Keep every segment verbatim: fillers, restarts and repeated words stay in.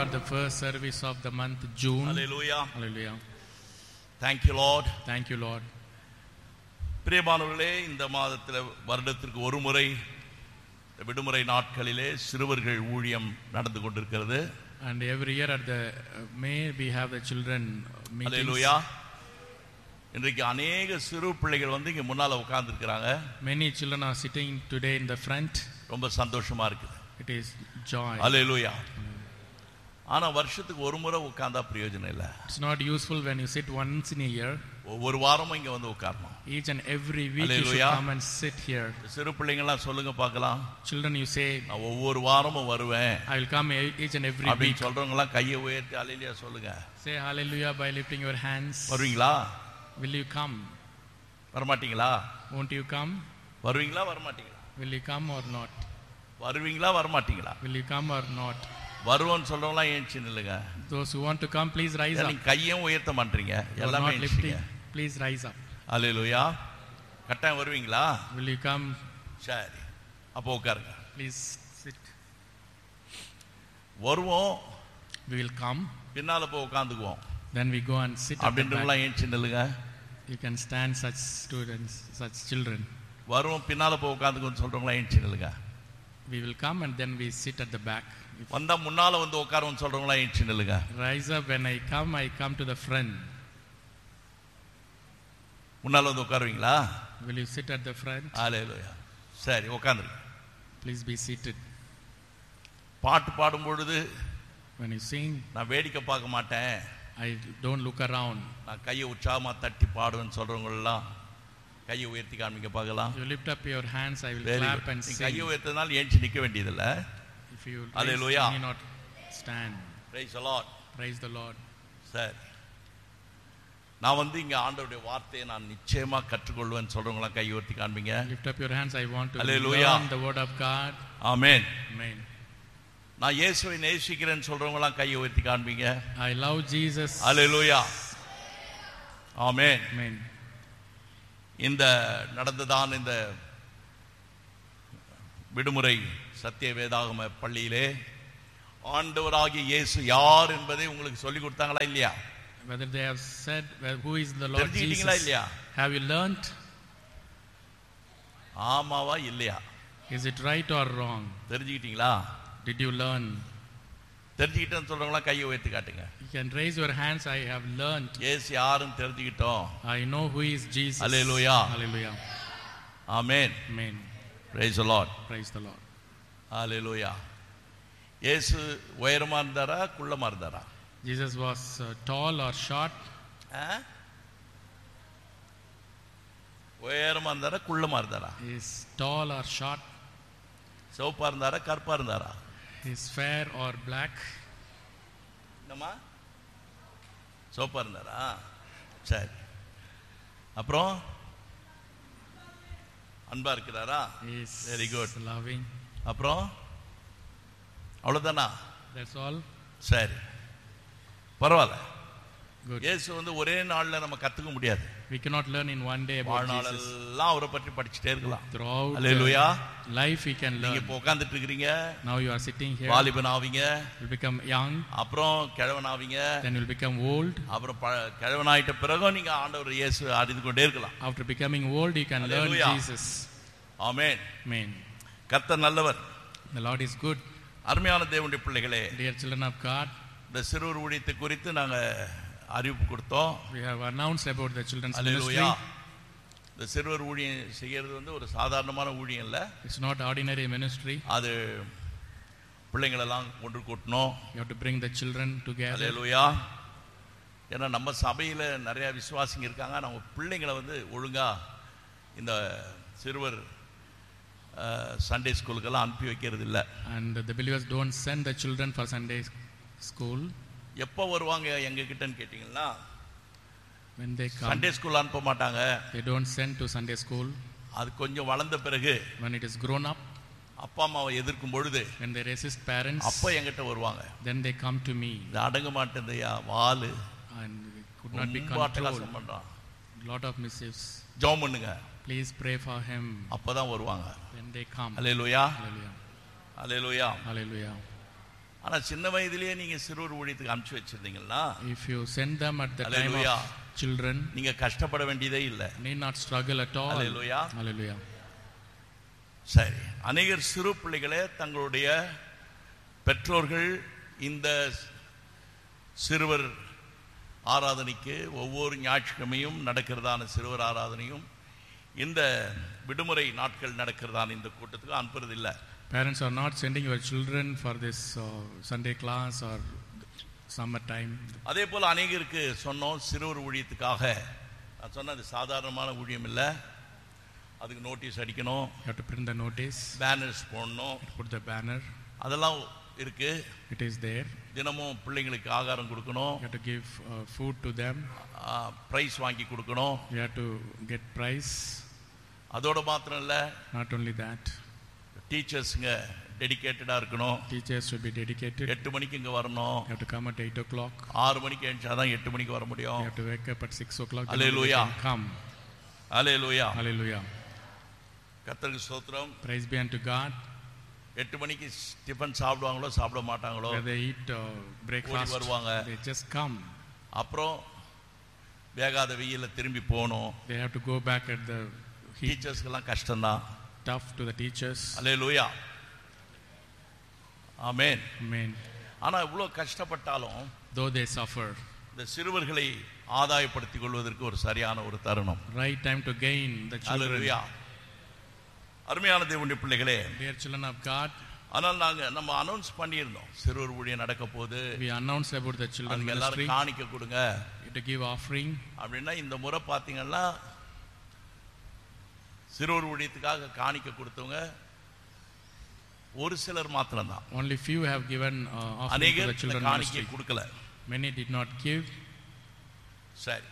are the first service of the month June. Hallelujah. Hallelujah. Thank you, Lord. Thank you, Lord. பிரியமானவர்களே, இந்த மாதத்தில் வருடத்திற்கு ஒரு முறை விடுமுறை நாட்களிலே சிறுவர்கள் ஊழியம் நடந்து கொண்டிருக்கிறது. And every year at the uh, May we have the children meetings. Hallelujah. இன்றைக்கு अनेक சிறு பிள்ளைகள் வந்து இங்க முன்னால உட்கார்ந்து இருக்காங்க. Many children are sitting today in the front. ரொம்ப சந்தோஷமா இருக்கு. It is joy. Hallelujah. ஆனா வருஷத்துக்கு ஒரு முறை உட்கார்ந்தா பிரயோஜனம் இல்ல. It's not useful when you sit once in a year. ஒவ்வொரு வாரமும் இங்க வந்து உட்காரணும். Each and every week you should come and sit here. சிறு பிள்ளைங்க எல்லாம் சொல்லுங்க பார்க்கலாம். Children, you say, நான் ஒவ்வொரு வாரமும் வருவேன். I will come each and every அப்படி week. சொல்றவங்க எல்லாம் கையை உயர்த்தி ஹalleluya சொல்லுங்க. Say hallelujah by lifting your hands. வருவீங்களா? Will you come? வர மாட்டீங்களா? Won't you come? வருவீங்களா வர மாட்டீங்களா? Will you come or not? வருவீங்களா வர மாட்டீங்களா? Will you come or not? வருவோன்னு சொல்றவங்க எல்லாம் ஏஞ்சி நில்லுங்க. Those who want to come, please rise up. நீங்க கையும் உயர்த்த மாட்டீங்க. எல்லாமே lifting. Please rise up. ஹalleluya. கட்டாயம் வருவீங்களா? Will you come? சரி. அப்போ உட்காருங்க. Please sit. வருவோம். We will come. பின்னால போய் உட்கார்ந்துக்குவோம். Then we go and sit at the அப்படின்றவங்க ஏஞ்சி நில்லுங்க. You can stand such students, such children. வருவோம் பின்னால போய் உட்கார்ந்துக்குன்னு சொல்றவங்க ஏஞ்சி நில்லுங்க. We will come and then we sit at the back. வந்தா முன்னால வந்து உட்காருன்னு சொல்றவங்க ஏஞ்சி நில்லுங்க. Rise up. When I come, I come to the front. முன்னால வந்து உட்காருவீங்களா? Will you sit at the front? ஹalleluya. சரி உட்கார்ந்துருங்க. Please be seated. பாட்டு பாடும் பொழுது When you sing, நான் வேடிக்கை பார்க்க மாட்டேன். I don't look around. நான் கையை உற்சாகமா தட்டி பாடுவேன்னு சொல்றவங்க எல்லாம் கையை உயர்த்தி காமிக்க பார்க்கலாம். You lift up your hands, I will clap and sing. கையை உயர்த்தனால ஏஞ்சி நிக்க வேண்டியதில்லை. If you Hallelujah. raise, you need not stand. Praise the Lord. Praise the Lord. சரி. நான் வந்து இங்க ஆண்டவருடைய வார்த்தையை நான் நிச்சயமா கற்றுக்கொள்வேன்னு சொல்றவங்க கையை உயர்த்தி காண்பீங்க. Lift up your hands. I want to Hallelujah. learn the word of God. Amen. Amen. நான் இயேசுவை நேசிக்கிறேன்னு சொல்றவங்க எல்லாம் கையை உயர்த்தி காண்பீங்க. I love Jesus. Hallelujah. Amen. Amen. இந்த நடந்ததான் இந்த விடுமுறை சத்திய வேதாகம பள்ளியிலே ஆண்டவராகிய இயேசு யார் என்பதை உங்களுக்கு சொல்லி கொடுத்தாங்களா இல்லையா? Whether they have said who is the Lord Jesus. இல்லையா? Have you learnt? ஆமாவா இல்லையா? Is it right or wrong? தெரிஞ்சுக்கிட்டீங்களா? Did you learn? தெரிஞ்சுக்கிட்டேன்னு சொல்றவங்களா கையை உயர்த்தி காட்டுங்க. You can raise your hands. I have learnt. இயேசு யாருன்னு தெரிஞ்சுக்கிட்டோம். I know who is Jesus. Hallelujah. Hallelujah. Amen. Amen. Praise the Lord. Praise the Lord. Hallelujah. இயேசு உயரமா இருந்தாரா குள்ளமா இருந்தாரா? Jesus was uh, tall or short? உயரமா இருந்தாரா குள்ளமா இருந்தாரா? Is tall or short? சிவப்பா இருந்தாரா கருப்பா இருந்தாரா? Is fair or black? என்னம்மா? சிவப்பா இருந்தாரா? சரி. அப்புறம் அன்பா இருக்கிறாரா? Is very good. loving. அப்புறம் அவ்வளவுதானா? That's all. சரி, பரவாயில்ல. Good. இயேசு வந்து ஒரே நாள்ல நம்ம கத்துக்க முடியாது. We cannot learn in one day about Jesus. வாழ்நாளெல்லாம் அவரை பற்றி படிச்சுட்டே இருக்கலாம். Throughout Hallelujah. life we can learn. நீங்க இப்போ உட்கார்ந்துட்டு இருக்கீங்க. Now you are sitting here. வாலிபன் ஆவீங்க. You become young. அப்புறம் கிழவன் ஆவீங்க. Then you will become old. அப்புறம் கிழவன் ஆயிட்ட பிறகு நீங்க ஆண்டவர் இயேசு அறிந்து கொண்டே இருக்கலாம். After becoming old you can Hallelujah. learn Jesus. Amen. Amen. கர்த்தர் நல்லவர். The Lord is good. அருமையான தேவனுடைய பிள்ளைகளே, Dear children of God, இந்த சிறுவர் ஊழியத்தை குறித்து நாங்க அறிவிப்பு கொடுத்தோம். we have announced about the children's Hallelujah. ministry. இந்த சிறுவர் ஊழியம் செய்யறது வந்து ஒரு சாதாரணமான ஊழியம் இல்ல. It's not ordinary ministry. அது பிள்ளைகளை எல்லாம் ஒன்று கூட்டணும். You have to bring the children together. Hallelujah. ஏன்னா நம்ம சபையில நிறைய விசுவாசிங்க இருக்காங்க. நம்ம பிள்ளைங்களை வந்து ஒழுங்கா இந்த சிறுவர் சண்டே ஸ்கூலுக்கெல்லாம் அனுப்பி வைக்கிறது இல்லை. And the believers don't send the children for Sunday school. எப்போ வருவாங்க எங்க கிட்டன்னு கேட்டீங்கன்னா, when they come, Sunday school அனுப்ப மாட்டாங்க. they don't send to Sunday school. அது கொஞ்சம் வளர்ந்த பிறகு, when it is grown up, அப்பா அம்மாவை எதிர்க்கும் பொழுது, when they resist parents, அப்ப என்கிட்ட வருவாங்க. then they come to me. இது அடங்க மாட்டேன்தையா வாளு, and could not be controlled. பண்றான். lot of mischiefs. ஜெபம் பண்ணுங்க. Please pray for him. அப்பதான் வருவாங்க. When they come. Hallelujah. Hallelujah. Hallelujah. Hallelujah. ஆனா சின்ன வயதிலேயே நீங்க சிறுவர் ஊழியத்துக்கு அனுப்பிச்சு வச்சிருந்தீங்கன்னா, if you send them at the time Hallelujah. of children, நீங்க கஷ்டப்பட வேண்டியதே இல்லை. need not struggle at all. Hallelujah. Hallelujah. சரி, அநேகர் சிறு பிள்ளைகளே தங்களுடைய பெற்றோர்கள் இந்த சிறுவர் ஆராதனைக்கு ஒவ்வொரு ஞாயிற்றுக்கிழமையும் நடக்கிறதான சிறுவர் ஆராதனையும் இந்த விடுமுறை நாட்கள் நடக்கிறதான இந்த கூட்டத்துக்கு அனுப்புறதில்லை. Parents are not sending your children for this uh, Sunday class or summer time. அதே போல அநேகருக்கு சொன்னோம் சிறுவர் ஊழியத்துக்காக. நான் சொன்ன அது சாதாரணமான ஊழியம் இல்லை, அதுக்கு நோட்டீஸ் அடிக்கணும், You have to print the notice, banners போடணும், put the banner, அதெல்லாம் இருக்கு. it is there. தினமும் பிள்ளைங்களுக்கு ஆகாரம் கொடுக்கணும், You have to give uh, food to them, price வாங்கி கொடுக்கணும். you have to get prize. அதோட மாத்திரம் இல்லை, Not only that, டீச்சர்ஸுங்க டெடிகேட்டடாக இருக்கணும். teachers should be dedicated. எட்டு மணிக்கு இங்கே வரணும், You have to come at eight o'clock. ஆறு மணிக்கு எழுந்தாதான் எட்டு மணிக்கு வர முடியும். You have to wake up at six o'clock. Hallelujah. Then you can come. Hallelujah. Hallelujah. கர்த்தருக்கு ஸ்தோத்திரம். Praise be unto God. எட்டு மணிக்கு டிஃபன் சாப்பிடுவாங்களோ சாப்பிட மாட்டாங்களோ, Whether they eat uh, breakfast, வருவாங்க. they just come. அப்புறம் வேகாத வெயில திரும்பி போகணும். They have to go back at the heat. டீச்சர்ஸ்க்கெல்லாம் கஷ்டம்தான். Tough to the teachers. Hallelujah. Amen. Amen. ஆனா இவ்வளோ கஷ்டப்பட்டாலும் Though they suffer, இந்த சிறுவர்களை ஆதாயப்படுத்திக் கொள்வதற்கு ஒரு சரியான ஒரு தருணம். right time to gain the children. அல்லேலூயா. அருமையான தேவனுடைய பிள்ளைகளே, Dear children of God, ஆனால் நாங்க நம்ம அனௌன்ஸ் பண்ணியிருந்தோம் சிறுவர் ஊழியம் நடக்க போகுது, we announced about the children அதுக்கு ministry. எல்லாரும் காணிக்க கொடுங்க To give offering. அப்படின்னா இந்த முறை பார்த்தீங்கன்னா சிறுவர் ஊழியத்துக்காக காணிக்க கொடுத்தவங்க ஒரு சிலர் மாத்திரம்தான். Only few have given uh, offering to அநேகர் the children காணிக்கை ministry. கொடுக்கல. Many did not give. சரி,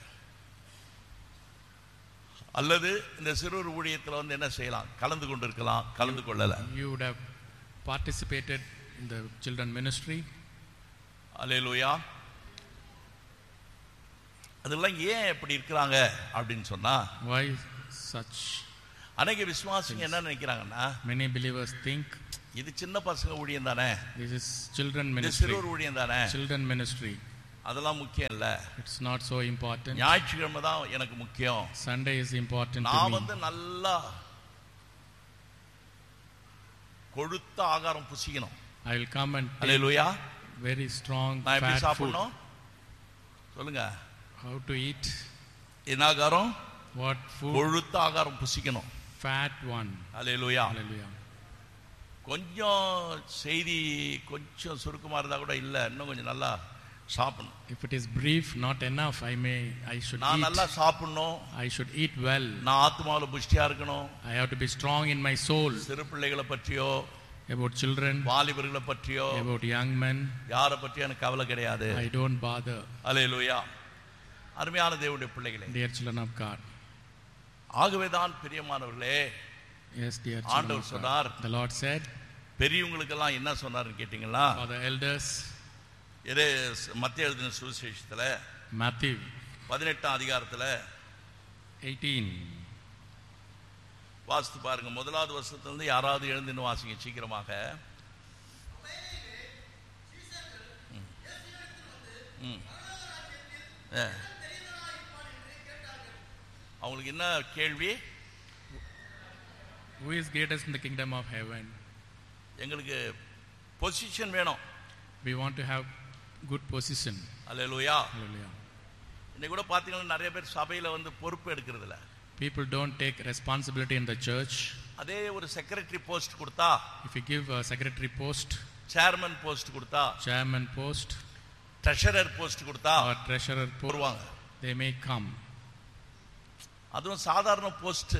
அல்லது இந்த சிறுவர் ஊழியத்தில் வந்து என்ன செய்யலாம், கலந்து கொண்டு இருக்கலாம், கலந்து கொள்ளல. You would have participated in the children ministry. அல்லேலூயா. அதெல்லாம் ஏன் இப்படி இருக்கிறாங்க அப்படின்னு சொன்னா, Why such? அநேக விசுவாசிங்க என்ன நினைக்கிறாங்கன்னா, Many believers think இது சின்ன பசங்க ஊழியம் தானே, this is children இது ministry. சிறுவர் ஊழியம் தானே, Children ministry. அதெல்லாம் முக்கியம் இல்ல, It's not so important. ஞாயிற்றுக்கிழமை தான் எனக்கு முக்கியம், Sunday is important நான் to me. வந்து நல்லா கொழுத்த ஆகாரம் புசிக்கணும். I will come and take hallelujah. very strong நான் எப்படி fat food. சாப்பிடணும் சொல்லுங்க, How to eat? என்ன ஆகாரம்? What food? கொழுத்த ஆகாரம் புசிக்கணும். Fat one. அல்லேலூயா. Hallelujah. கொஞ்சம் செய்தி கொஞ்சம் சுருக்கமா இருந்தா கூட இல்ல, இன்னும் கொஞ்சம் நல்லா சாப்பிடணும். If it is brief, not enough, I may, I should நான் eat. நல்லா சாப்பிடணும், I should eat well. நான் ஆத்மாவுல புஷ்டியா இருக்கணும். I have to be strong in my soul. சிறு பிள்ளைகளை பற்றியோ About children, வாலிபர்களை பற்றியோ about young men, யாரை பற்றியும் எனக்கு கவலை கிடையாது. I don't bother. அல்லேலூயா. அருமையான தேவனுடைய பிள்ளைகளே, Dear children of God. ஆகவேதான் பிரியமானவர்களே, Yes, dear children ஆண்டவர் of சொன்னார், God. The Lord said, பெரியவங்களுக்கெல்லாம் என்ன சொன்னாருன்னு கேட்டீங்களா, for the elders, இதே மத்திய எழுதின சுவிசேஷத்துல Matthew பதினெட்டாம் அதிகாரத்துல eighteen. வாசித்து பாருங்க. முதலாவது வருஷத்துல இருந்து யாராவது எழுந்துன்னு வாசிங்க சீக்கிரமாக. ம். ம். ஆ. அவங்களுக்கு என்ன கேள்வி? Who is greatest in the kingdom of heaven? எங்களுக்கு பொசிஷன் வேணும். We want to have good position. Hallelujah. Hallelujah. இன்னைக்கு கூட பாத்தீங்கன்னா நிறைய பேர் சபையில வந்து பொறுப்பு எடுக்கிறது இல்ல. People don't take responsibility in the church. அதே ஒரு செக்ரட்டரி போஸ்ட் கொடுத்தா, If you give a secretary post, chairman post கொடுத்தா, chairman post, ட்ரெஷரர் போஸ்ட் கொடுத்தா or treasurer post, வருவாங்க. they may come. அதுவும் சாதாரண போஸ்ட்.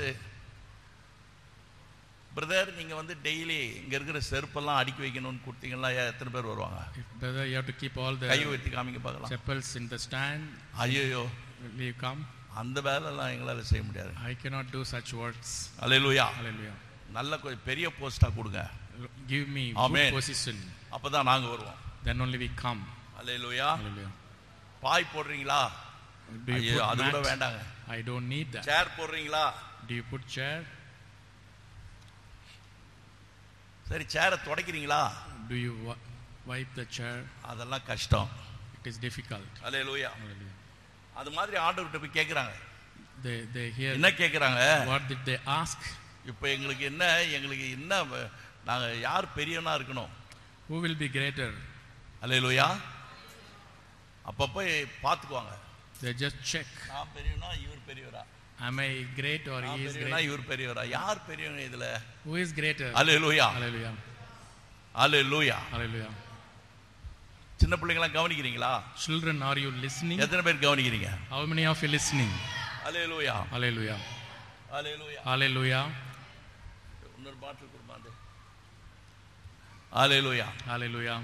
பிரதர் நீங்க வந்து டெய்லி இங்க இருக்கிற செருப்பெல்லாம் அடுக்கி வைக்கணும்னு கொடுத்தீங்கன்னா எத்தனை பேர் வருவாங்க? If brother, you have to keep all guy the வெட்டி காமிங்க பார்க்கலாம். chapels in the stand. ஐயோ, Will you come? அந்த வேலைலாம் எங்களால செய்ய முடியாது. I cannot do such works. Hallelujah. Hallelujah. நல்ல கொஞ்சம் பெரிய போஸ்டா கொடுங்க. Give me Amen. good position. அப்பதான் நாங்க வருவோம். Then only we come. Hallelujah. Hallelujah. பாய் போடுறீங்களா? Do you ஐயோ, அது கூட put mat? வேண்டாங்க. I don't need that. சேர் போடுறீங்களா? Do you put chair? சரி, சேரை துடைக்கிறீங்களா? Do you wa- wipe the chair. அதெல்லாம் கஷ்டம். It is difficult. Hallelujah. Hallelujah. அது மாதிரி ஆண்டவர்கிட்ட போய் கேட்குறாங்க. They they hear. என்ன கேட்குறாங்க? What did they ask? இப்போ எங்களுக்கு என்ன எங்களுக்கு என்ன நாங்கள் யார் பெரியவனா இருக்கணும்? Who will be greater? அல்லேலூயா. அப்பப்போ பார்த்துக்குவாங்க. They just check. நான் பெரியவனா இவர் பெரியவரா? Am I great or he is great? இவர் பெரியவரா? யார் பெரியவங்க இதுல? Who is greater? Hallelujah. Hallelujah. Hallelujah. Hallelujah. சின்ன பிள்ளைங்களா கவனிக்கிறீங்களா? Children, are you listening? எத்தனை பேர் கவனிக்கிறீங்க? How many of you listening? Hallelujah. Hallelujah. Hallelujah. Hallelujah. இன்னொரு பாட்டு குர்பான். அல்லேலூயா. Hallelujah.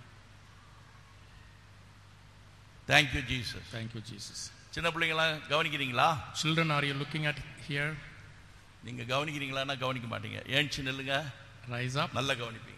Thank you Jesus. Thank you Jesus. சின்ன பிள்ளைங்களா கவனிக்கிறீங்களா? Children, are you looking at here? நீங்க கவனிக்கிறீங்களான்னா கவனிக்க மாட்டீங்க. ஏன்ச்சு நில்லுங்க. Rise up. நல்லா கவனிப்பீங்க.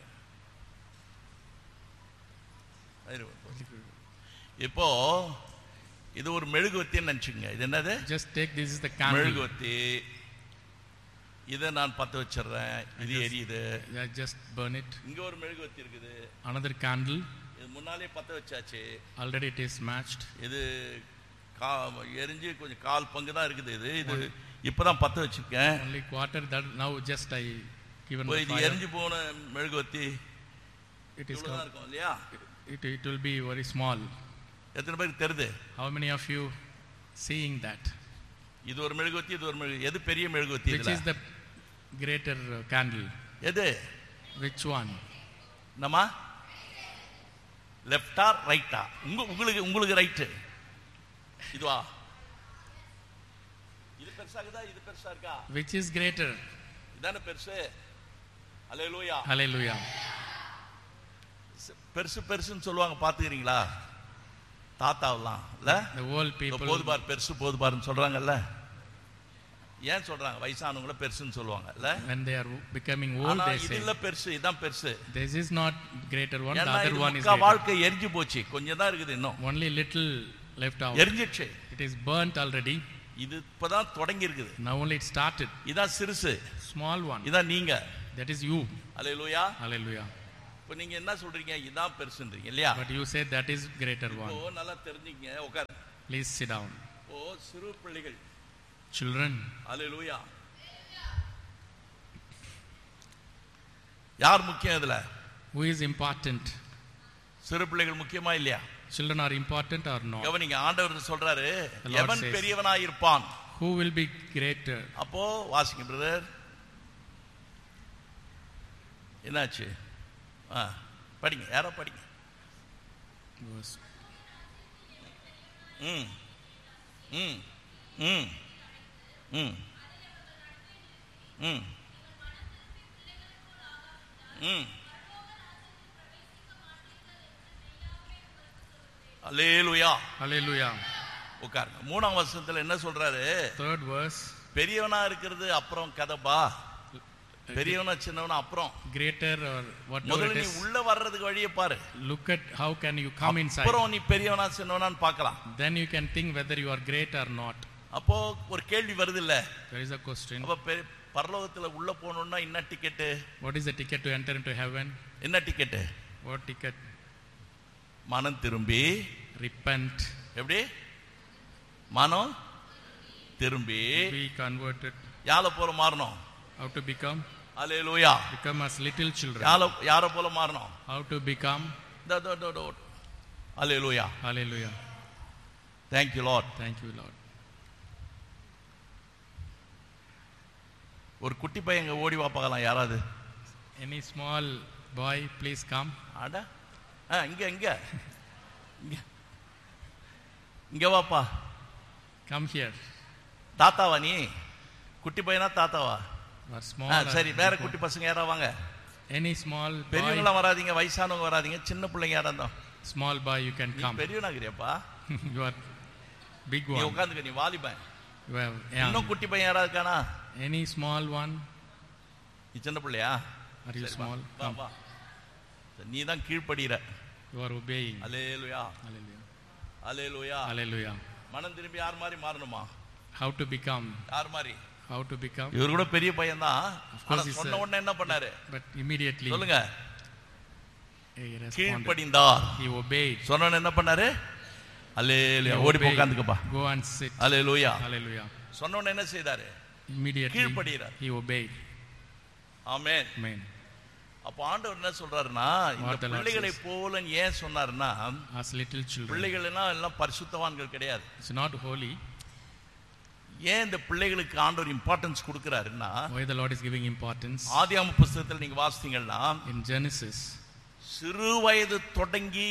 இப்போ இது ஒரு மெழுகுவத்தின்னு நினைச்சுங்க. இது என்னது? Just take this is the candle. மெழுகுவத்தி. இதை நான் பற்ற வச்சிடுறேன். இது எரியுது. Just burn it. இங்க ஒரு மெழுகுவத்தி இருக்குது. Another candle. இது முன்னாலே பற்ற வச்சாச்சு. Already it is matched. இது எரிஞ்சு கொஞ்சம் கால் பங்கு தான் இருக்குது. இது இது இப்பதான் பற்ற வச்சிருக்கேன். Only quarter that now just I given the இது fire. எரிஞ்சு போன மெழுகுவத்தி It is இவ்வளவுதான் இருக்கும் இல்லையா? It it will be very small. எத்தனை பேருக்கு தெரியுது? How many of you seeing that? இது ஒரு மெழுகுவத்தி, இது ஒரு மெழுகு. எது பெரிய மெழுகுவத்தி? Which is the greater candle? எது? Which one? நம்ம லெஃப்டா ரைட்டா? உங்களுக்கு உங்களுக்கு ரைட்டு. இதுவா? இது பெருசாகுதா இது பெருசா இருக்கா? Which is greater? இதானே பெருசு. அல்லேலூயா. Hallelujah. பெருசு பெருசுன்னு சொல்லுவாங்க, பாத்துக்கிறீங்களா? தாத்தாவெல்லாம் இல்ல, the old people போது பார் பெருசு போது பாருன்னு சொல்றாங்கல்ல. ஏன் சொல்றாங்க? வயசானவங்கள பெருசுன்னு சொல்லுவாங்க இல்ல. when they are becoming old they say இதுல பெருசு, இதான் பெருசு. this is not greater one, the other one is greater. greater. வாழ்க்கை எரிஞ்சு போச்சு, கொஞ்சம் தான் இருக்குது இன்னும். only little left out. எரிஞ்சிடுச்சு. it is burnt already. இது இப்பதான் தொடங்கி இருக்குது. now only it started. இதான் சிறுசு. small one. இதான் நீங்க. that is you. Hallelujah. hallelujah. இப்போ நீங்க என்ன சொல்றீங்க? இதான் பெருசுன்றீங்க இல்லையா? but you said that is greater one. ஓ நல்லா தெரிஞ்சுங்க. உட்கார். please sit down. ஓ சிறு பிள்ளைகள். children. அல்லேலூயா. யார் முக்கியம் இதுல? who is important? சிறு பிள்ளைகள் முக்கியமா இல்லையா? children are important or not? கவனிங்க, ஆண்டவர் சொல்றாரு The Lord எவன் says, பெரியவனாய் இருப்பான். who will be greater? அப்போ வாசிங்க பிரதர். என்னாச்சு? ஆ படிங்க, யாரோ படிங்க. Verse. ம் ம் ம் ம் ம் ம் அல்லேலூயா. hallelujah. உட்காருங்க. மூணாம் வசனத்துல என்ன சொல்றாரு? third verse. பெரியவனா இருக்கிறது அப்புறம் கதப்பா. பெரியவனா சின்னவனா அப்புறம். greater or whatever முதல்ல it நீ is. உள்ள வர்றதுக்கு வழியை பாரு. look at how can you come inside. அப்புறம் நீ பெரியவனா சின்னவனான்னு பார்க்கலாம். then you can think whether you are great or not. அப்போ ஒரு கேள்வி வருது இல்ல? there is a question. அப்ப பரலோகத்துல உள்ள போகணும்னா என்ன ticket? what is the ticket to enter into heaven? என்ன டிக்கெட்? what ticket? மனம் திரும்பி. repent. எப்படி? மனம் திரும்பி be converted. யார போல மாறணும்? how to become? Hallelujah. become as little children. யார யார போல மாறணும்? how to become? The the the the hallelujah. hallelujah. thank you lord. thank you lord. ஒரு குட்டி பையன் ஓடி வா பார்க்கலாம் யாராவது. any small boy please come. அட இங்க இங்க இங்க வாப்பா. come here. தாத்தாவா நீ? குட்டி பையனா தாத்தாவா? or small. சரி, வேற குட்டி பசங்க யாரா வாங்க. any small boy. பெரியவங்களா வராதீங்க, வயசானவங்க வராதீங்க, சின்ன பிள்ளைங்க யாரா இருந்தா. small boy you can come. பெரியவனாகிறியாப்பா? you are big நீ one. உட்கார்ந்துக்க, நீ வாலிபன். you have young. இன்னும் குட்டி பையன் யாரா இருக்கானா? any small one? நீ சின்ன பிள்ளையா? are you small? வா come. வா. நீ தான் கீழ்ப்படிற. you are obeying. Hallelujah. hallelujah. Hallelujah. hallelujah. மனம் திரும்பி யார் மாதிரி மாறணுமா? how to become? யார் மாதிரி? how to become? இவர் கூட பெரிய பையன் தான். Of course ஆனா he's சொன்ன a- உடனே என்ன பண்ணாரு? but immediately சொல்லுங்க. He responded. கீழ்ப்படிந்தார். He obeyed. சொன்னவன் என்ன பண்ணாரு? அல்லேலூயா. ஓடி போய் உட்கார்ந்துக்கப்பா. Go and sit. Hallelujah. Hallelujah. சொன்னவன் என்ன செய்தாரு? Immediately கீழ்ப்படிறார். he obeyed. Amen. Amen. அப்ப ஆண்டவர் என்ன சொல்றாருன்னா, இந்த பிள்ளைகளை போல ஏன் சொன்னாருன்னா, as little children. பிள்ளைகள்னா எல்லாம் பரிசுத்தவான்கள் கிடையாது. It's not holy. ஏன் இந்த பிள்ளைகளுக்கு ஆண்டவர் importance கொடுக்கிறாருன்னா, why the Lord is giving importance? ஆதியாகம புத்தகத்தில் நீங்க வாசித்தீங்கன்னா, in Genesis, சிறு வயது தொடங்கி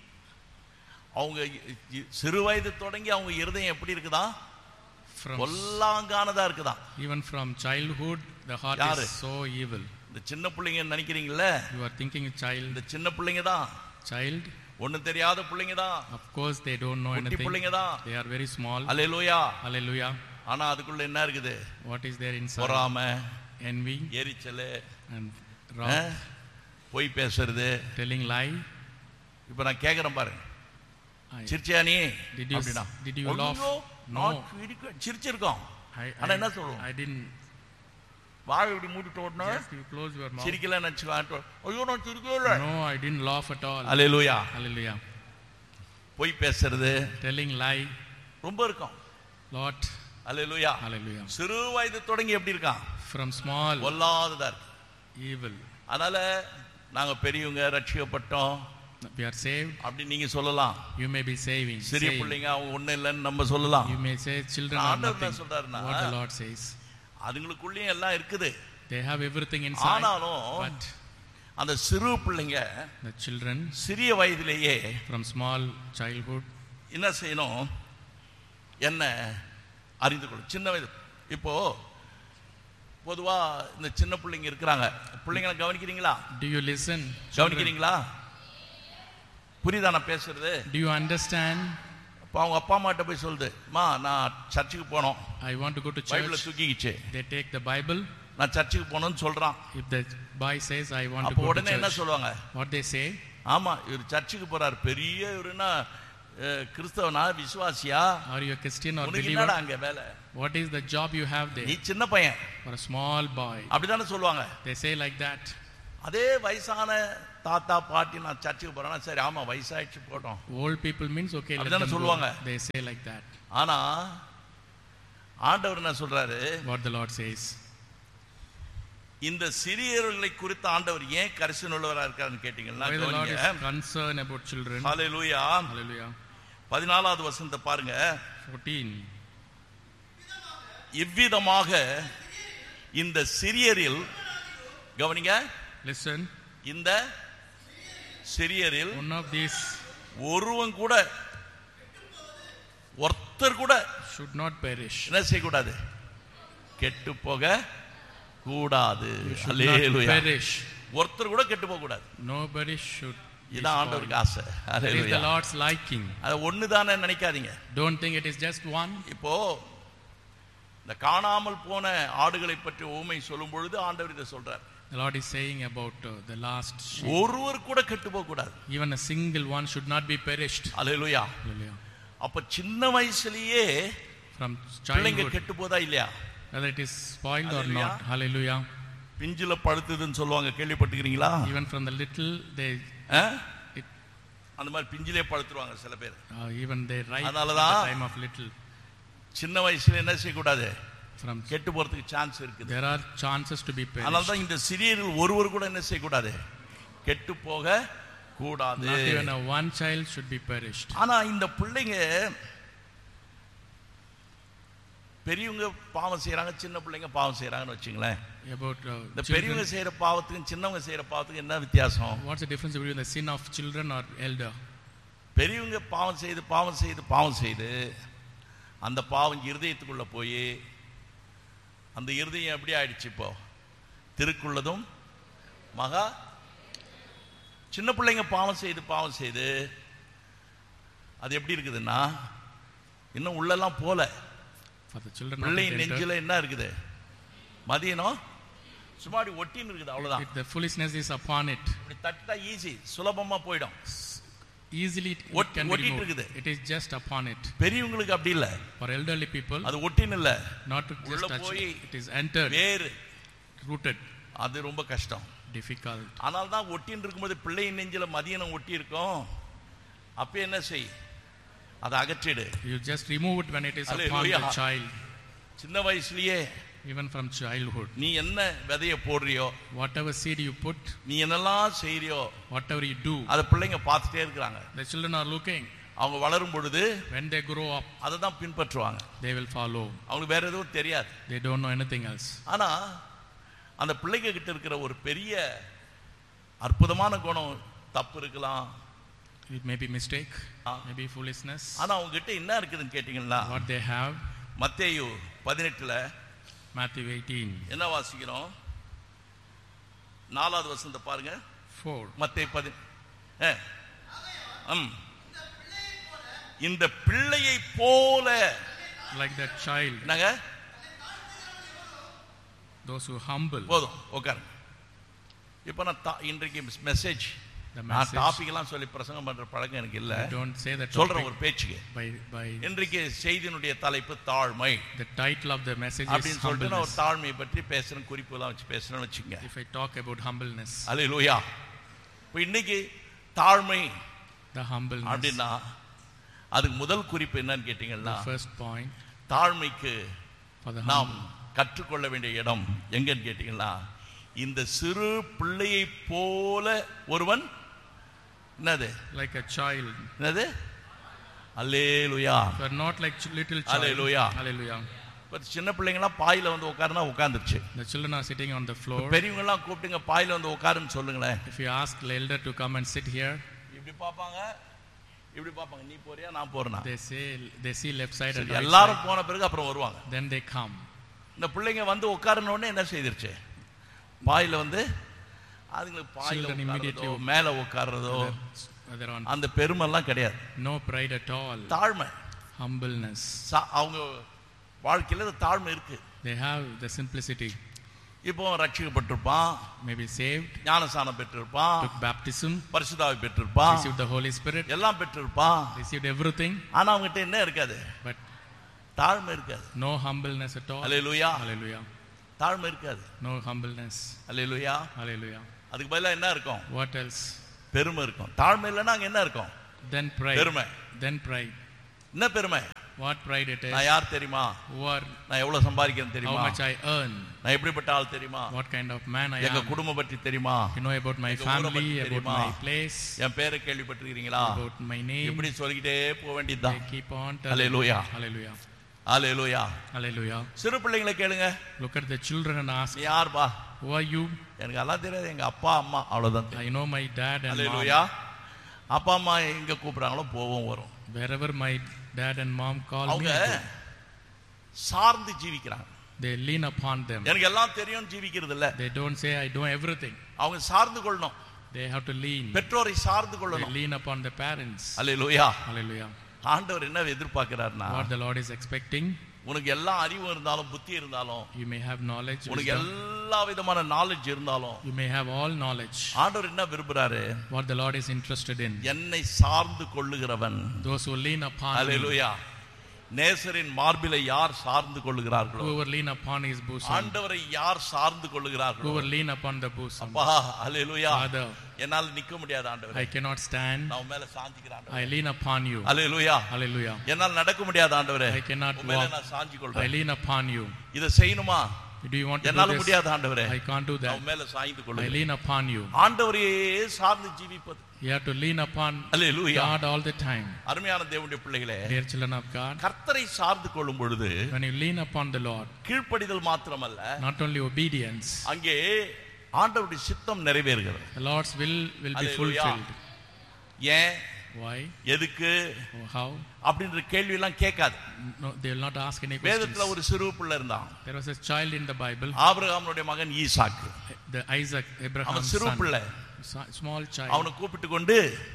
அவங்க சிறு வயது தொடங்கி அவங்க இருதயம் எப்படி இருக்குதா? கொல்லாங்கானதா இருக்குதா? Even from childhood the heart யாரு? is so evil. இந்த சின்ன பிள்ளைங்க நினைக்கிறீங்களே, you are thinking a child. இந்த சின்ன பிள்ளைங்க தான் child, ஒண்ணும் தெரியாத பிள்ளைங்க தான். of course they don't know anything. பிள்ளைங்க தான். they are very small. Hallelujah. Hallelujah. ஆனா அதுக்குள்ள என்ன இருக்குது? what is there inside? பொறாமை, envy, எரிச்சல், and wrath, பொய் பேசுறது, telling lie. இப்போ நான் கேக்குறேன் பாருங்க, சிரிச்சியா நீ? did you அப்படினா did you laugh? no, சிரிச்சிருக்கோம். ஆனா என்ன சொல்றோம்? I didn't. வாய் இப்படி மூடிட்டு ஓடனா, just you close your mouth. சிரிக்கல நினைச்சுவாங்க. ஐயோ நான் சிரிக்கவே இல்ல. no, I didn't laugh at all. Hallelujah. Hallelujah. பொய் பேசுறது, telling lie, ரொம்ப இருக்கும். lot. அல்லேலூயா. Hallelujah. சிறு வயது தொடங்கி எப்படி இருக்கான்? from small, கொல்லாததா இருக்கு. evil. அதனால நாங்க பெரியவங்க ரட்சிக்கப்பட்டோம், we are saved அப்படி நீங்க சொல்லலாம். you may be saving. சிறிய பிள்ளைங்க அவங்க ஒண்ணு இல்லன்னு நம்ம சொல்லலாம். you may say children are ஆண்டவர் nothing. என்ன சொல்றாருன்னா, what the Lord says, அதுங்களுக்குள்ளேயும் எல்லாம் இருக்குது. they have everything inside. ஆனாலும் but அந்த சிறு பிள்ளைங்க the children சிறிய வயதிலேயே from small childhood என்ன செய்யணும்? என்ன அறிந்து கொள்ளும். சின்ன வயது இப்போ பொதுவா இந்த சின்ன பிள்ளைங்க இருக்கிறாங்க, பிள்ளைங்களை கவனிக்கிறீங்களா? do you listen? கவனிக்கிறீங்களா? புரியுதா நான் பேசுறது? do you understand? இப்போ அவங்க அப்பா அம்மாட்ட போய் சொல்லுது, மா நான் சர்ச்சுக்கு போனோம், I want to go to பைபிளை church. தூக்கிக்கிச்சு, they take the Bible. நான் சர்ச்சுக்கு போகணும்னு சொல்றான். if the boy says I want to அப்போ go to உடனே என்ன church, சொல்லுவாங்க? what they say? ஆமா இவர் சர்ச்சுக்கு போறாரு, பெரிய இவருன்னா கிறிஸ்தவனா விசுவாசியா? are you a Christian or உனக்கு believer? என்னடா அங்க வேலை? what is the job you have there? நீ சின்ன பையன். for a small boy, அப்படிதானே சொல்லுவாங்க. they say like that. அதே வயசான தாத்தா பாட்டி நான் சர்ச்சுக்கு போறேன்னா சரி ஆமா வயசாயிடுச்சு போட்டோம். old people means okay, let அப்படிதானே them சொல்லுவாங்க. go. they say like that. ஆனா ஆண்டவர் என்ன சொல்றாரு? what the Lord says, இந்த சிறியவர்களை குறித்து ஆண்டவர் ஏன் கரிசனை உள்ளவரா இருக்காருன்னு கேட்டீங்கன்னா, why the Lord is concerned about children. Hallelujah. hallelujah. பதினாலாவது வசனத்தை பாருங்க. fourteen, இவ்விதமாக இந்த சிறியரில் கவனிங்க, listen, இந்த சிறியரில் one of these ஒருவன் கூட ஒருத்தர் கூட should not perish. என்ன செய்யக்கூடாது? கெட்டு போக கூடாது. You should hallelujah. not perish. ஒருத்தர் கூட கெட்டு போக கூடாது. nobody should. இதான் ஆண்டவருக்கு ஆசை. it is the hallelujah. Lord's liking. அது ஒண்ணுதானே நினைக்காதீங்க. don't think it is just one. இப்போ இந்த காணாமல் போன ஆடுகளை பற்றி ஊமை சொல்லும் பொழுது ஆண்டவர் இதை சொல்றார். the Lord is saying about uh, the lost sheep. ஒருவர் கூட கெட்டு போக கூடாது. even a single one should not be perished. Hallelujah. hallelujah. அப்ப சின்ன வயசுலயே from பிள்ளைங்க childhood, கெட்டு போதா இல்லையா? whether it is spoiled or Hallelujah. not. hallelujah. பிஞ்சில படுத்துதுன்னு சொல்லுவாங்க, கேள்விப்பட்டிருக்கீங்களா? even from the little they ah? it, அந்த மாதிரி பிஞ்சிலே படுத்துருவாங்க சில பேர். uh, even they ripe at அதனாலதான் the time of little. சின்ன வயசுல என்ன செய்யக்கூடாது? from கெட்டு போறதுக்கு சான்ஸ் இருக்குது. there are chances to be perished. அதனாலதான் இந்த சிறியரில் ஒருவர் கூட என்ன செய்யக்கூடாது? கெட்டு போக கூடாது. not even a one child should be perished. ஆனா இந்த பிள்ளைங்க பெரியவங்க பாவம் செய்யறாங்க, சின்ன பிள்ளைங்க பாவம் செய்யறாங்கன்னு வச்சுங்களேன். about uh, இந்த children, பெரியவங்க செய்யற பாவத்துக்கும் சின்னவங்க செய்யற பாவத்துக்கும் என்ன வித்தியாசம்? what's the difference between the sin of children or elder? பெரியவங்க பாவம் செய்து பாவம் செய்து பாவம் செய்து அந்த பாவம் இருதயத்துக்குள்ள போய் அந்த இருதயம் எப்படி ஆயிடுச்சு? இப்போ திருக்குள்ளதும் மகா. சின்ன பிள்ளைங்க பாவம் செய்து பாவம் செய்து அது எப்படி இருக்குதுன்னா இன்னும் உள்ளெல்லாம் போல. for the children பிள்ளை not entered. நெஞ்சில என்ன இருக்குது? மதியனம் சும்மாடி ஒட்டின்னு இருக்குது, அவ்வளவுதான். If the foolishness is upon it, இப்படி தட்டா ஈஸி, சுலபமா போயிடும். easily it ஒட்- can be ஒட்டிட்டு removed. இருக்குது. it is just upon it. பெரியவங்களுக்கு அப்படி இல்ல, for elderly people, அது ஒட்டின்னு இல்ல, not to உள்ள just touch போய் it. it is entered, வேறு. rooted. அது ரொம்ப கஷ்டம். difficult. ஆனால் தான் ஒட்டின்னு இருக்கும்போது பிள்ளையின் நெஞ்சில மதியனம் ஒட்டி இருக்கும். அப்ப என்ன செய்? அதை அகற்றிடு. You just remove it when it is upon the child. சின்ன வயசுலயே, even from childhood. நீ என்ன விதைய போடுறியோ, whatever seed you put, நீ என்னெல்லாம் செய்றியோ, whatever you do, அத பிள்ளைங்க பார்த்துட்டே இருக்காங்க. the children are looking. அவங்க வளரும் பொழுது, when they grow up, அதை தான் பின்பற்றுவாங்க. they will follow. அவங்களுக்கு வேற எதுவும் தெரியாது. They don't know anything else. ஆனா அந்த பிள்ளைங்க கிட்ட இருக்கிற ஒரு பெரிய அற்புதமான குணம், தப்பு இருக்கலாம், it may be mistake, maybe foolishness. ஆனா அவங்க கிட்ட என்ன இருக்குதுன்னு கேட்டீங்கன்னா, what they have, மத்தேயு பதினெட்டுல Matthew eighteen, என்ன வாசிக்கிறோம்? நாலாவது வசனத்தை பாருங்க. four. மத்தேயு பதினெட்டு, இந்த பிள்ளையை போல, like that child, நாங்க those who humble. போதும், உட்காருங்க. இப்போ நான் இன்றைக்கு மெசேஜ், நான் டாபிக் எல்லாம் சொல்லி பிரசங்கம் பண்ற பழக்கம் எனக்கு இல்ல. don't say that சொல்ற ஒரு பேச்சுக்கு. by by இன்றைக்கு செய்தியினுடைய தலைப்பு தாழ்மை. the title of the message is humbleness. நான் ஒரு தாழ்மையை பற்றி பேசுறேன், குறிப்புலாம் வச்சு பேசுறேன்னு வெச்சுங்க. if I talk about humbleness, ஹalleluya. இப்போ இன்னைக்கு தாழ்மை, the humbleness, அப்படினா அதுக்கு முதல் குறிப்பு என்னன்னு கேட்டீங்கன்னா, the first point, தாழ்மைக்கு for the நாம் கற்றுக்கொள்ள வேண்டிய இடம் எங்கன்னு கேட்டீங்கன்னா, இந்த சிறு பிள்ளையை போல ஒருவன் என்னது, like a child, என்னது, அல்லேலூயா, you are not like little child. Hallelujah, hallelujah. இப்ப சின்ன பிள்ளைங்கலாம் பாயில வந்து உட்கார்னா உட்கார்ந்துருச்சு. the children are sitting on the floor. பெரியவங்க எல்லாம் கூப்பிட்டுங்க, பாயில வந்து உட்காருன்னு சொல்லுங்களேன். if you ask the elder to come and sit here, இப்படி பாப்பாங்க, இப்படி பாப்பாங்க, நீ போறியா நான் போறேனா, they say, they see left side and right side. எல்லாரும் போன பிறகு அப்புறம் வருவாங்க. then they come. இந்த பிள்ளைங்க வந்து உட்கார்ன உடனே என்ன செய்திருச்சு, பாயில வந்து அதுங்களுக்கு பாயில உட்கார்றதோ மேல உட்கார்றதோ அந்த பெருமை எல்லாம் கிடையாது. no pride at all. தாழ்மை, humbleness. அவங்க வாழ்க்கையில தாழ்மை இருக்கு. they have the simplicity. இப்போ ரட்சிக்கப்பட்டிருப்பான், maybe saved, ஞானஸ்நானம் பெற்றிருப்பான், took baptism, பரிசுத்தாவி பெற்றிருப்பான், received the Holy Spirit, எல்லாம் பெற்றிருப்பான், received everything, ஆனா அவங்ககிட்ட என்ன இருக்காது, but தாழ்மை இருக்காது. no humbleness at all. Hallelujah, hallelujah. தாழ்மை இருக்காது. no humbleness. ஹalleluya, hallelujah. அதுக்கு பதிலா என்ன இருக்கும், what else, பெருமை இருக்கும். தாழ்மை இல்லைன்னா அங்க என்ன இருக்கும், then pride. பெருமை. then pride. என்ன பெருமை, what pride it is, நான் யார் தெரியுமா, who are, நான் எவ்வளவு சம்பாதிக்கிறேன் how தெரியுமா, much I earn, நான் எப்படிப்பட்ட ஆள் தெரியுமா, what kind of man I எங்க am, குடும்பம் பற்றி தெரியுமா, you know about my family, about my place, என் பேரை கேள்விப்பட்டிருக்கீங்களா, about my name, இப்படி சொல்லிக்கிட்டே போக வேண்டியதுதான். I keep on telling. Hallelujah, hallelujah, hallelujah, hallelujah. சிறு பிள்ளைகளை கேளுங்க, look at the children and ask, நீ யார்பா, who are you, எனக்கு எல்லாம் தெரியாது, எங்க அப்பா அம்மா அவ்வளவுதான். I know my dad and hallelujah, mom. அப்பா அம்மா எங்க கூப்பிடுறாங்களோ போவோம் வரும். wherever my dad and mom call me, அவங்க சார்ந்து ஜீவிக்கிறாங்க. they lean upon them. எனக்கு எல்லாம் தெரியும் ஜீவிக்கிறது இல்ல. they don't say I know everything. அவங்க சார்ந்து கொள்ளணும். they have to lean. பெற்றோரை சார்ந்து they கொள்ளணும். lean upon the parents. Hallelujah, hallelujah. ஆண்டவர் என்ன எதிர்பார்க்கிறார்னா, what the Lord is expecting, உனக்கு எல்லா அறிவு இருந்தாலும் புத்தி இருந்தாலும், you may have knowledge, உனக்கு எல்லா விதமான நாலேஜ் இருந்தாலும், you may have all knowledge, ஆண்டவர் என்ன விரும்புறாரு, what the Lord is interested in, என்னை சார்ந்து கொள்ளுகிறவன், those who lean upon me. ஹalleluya, நேசரின் மார்பிலை யார் சார்ந்து கொள்ளுகிறார்களோ, whoever lean upon his bosom, ஆண்டவரை யார் சார்ந்து கொள்ளுகிறார்களோ, whoever lean upon the bosom, அப்பா ஹalleluya, Father, என்னால நிக்க முடியாது ஆண்டவரே, I cannot stand, நான் மேல சாஞ்சிக்கிறேன் I lean upon you, hallelujah, hallelujah, என்னால நடக்க முடியாது ஆண்டவரே, I cannot மேல walk, நான் சாஞ்சி I கொள்றேன், lean upon you, இத செய்யணுமா, do you want to என்னால do this, முடியாது ஆண்டவரே, I can't do that, நான் மேல சாய்ந்து I கொள்றேன், lean upon you. ஆண்டவரையே சார்ந்து ஜீவிப்பது, you have to lean upon hallelujah, God all the time. அருமையான தேவனுடைய பிள்ளைகளே, dear children of God, கர்த்தரை சார்ந்து கொள்ளும் பொழுது when you lean upon the Lord, கீழ்ப்படிதல் மாத்திரமல்ல, not only obedience, அங்கே ஆண்டவருடைய சித்தம் நிறைவேறுகிறது. the Lord's will will be Hallelujah. fulfilled. ஏன், why, எதுக்கு or how, அப்படின்ற கேள்வி எல்லாம் கேட்காது. no, they will not ask any questions. வேதத்துல ஒரு சிறு பிள்ளை இருந்தான், there was a child in the Bible, ஆபிரகாமுடைய மகன் ஈசாக்கு, the Isaac, Abraham's அவன் சிறு son, பிள்ளை, Sa- small child, அவனை கூப்பிட்டு கொண்டு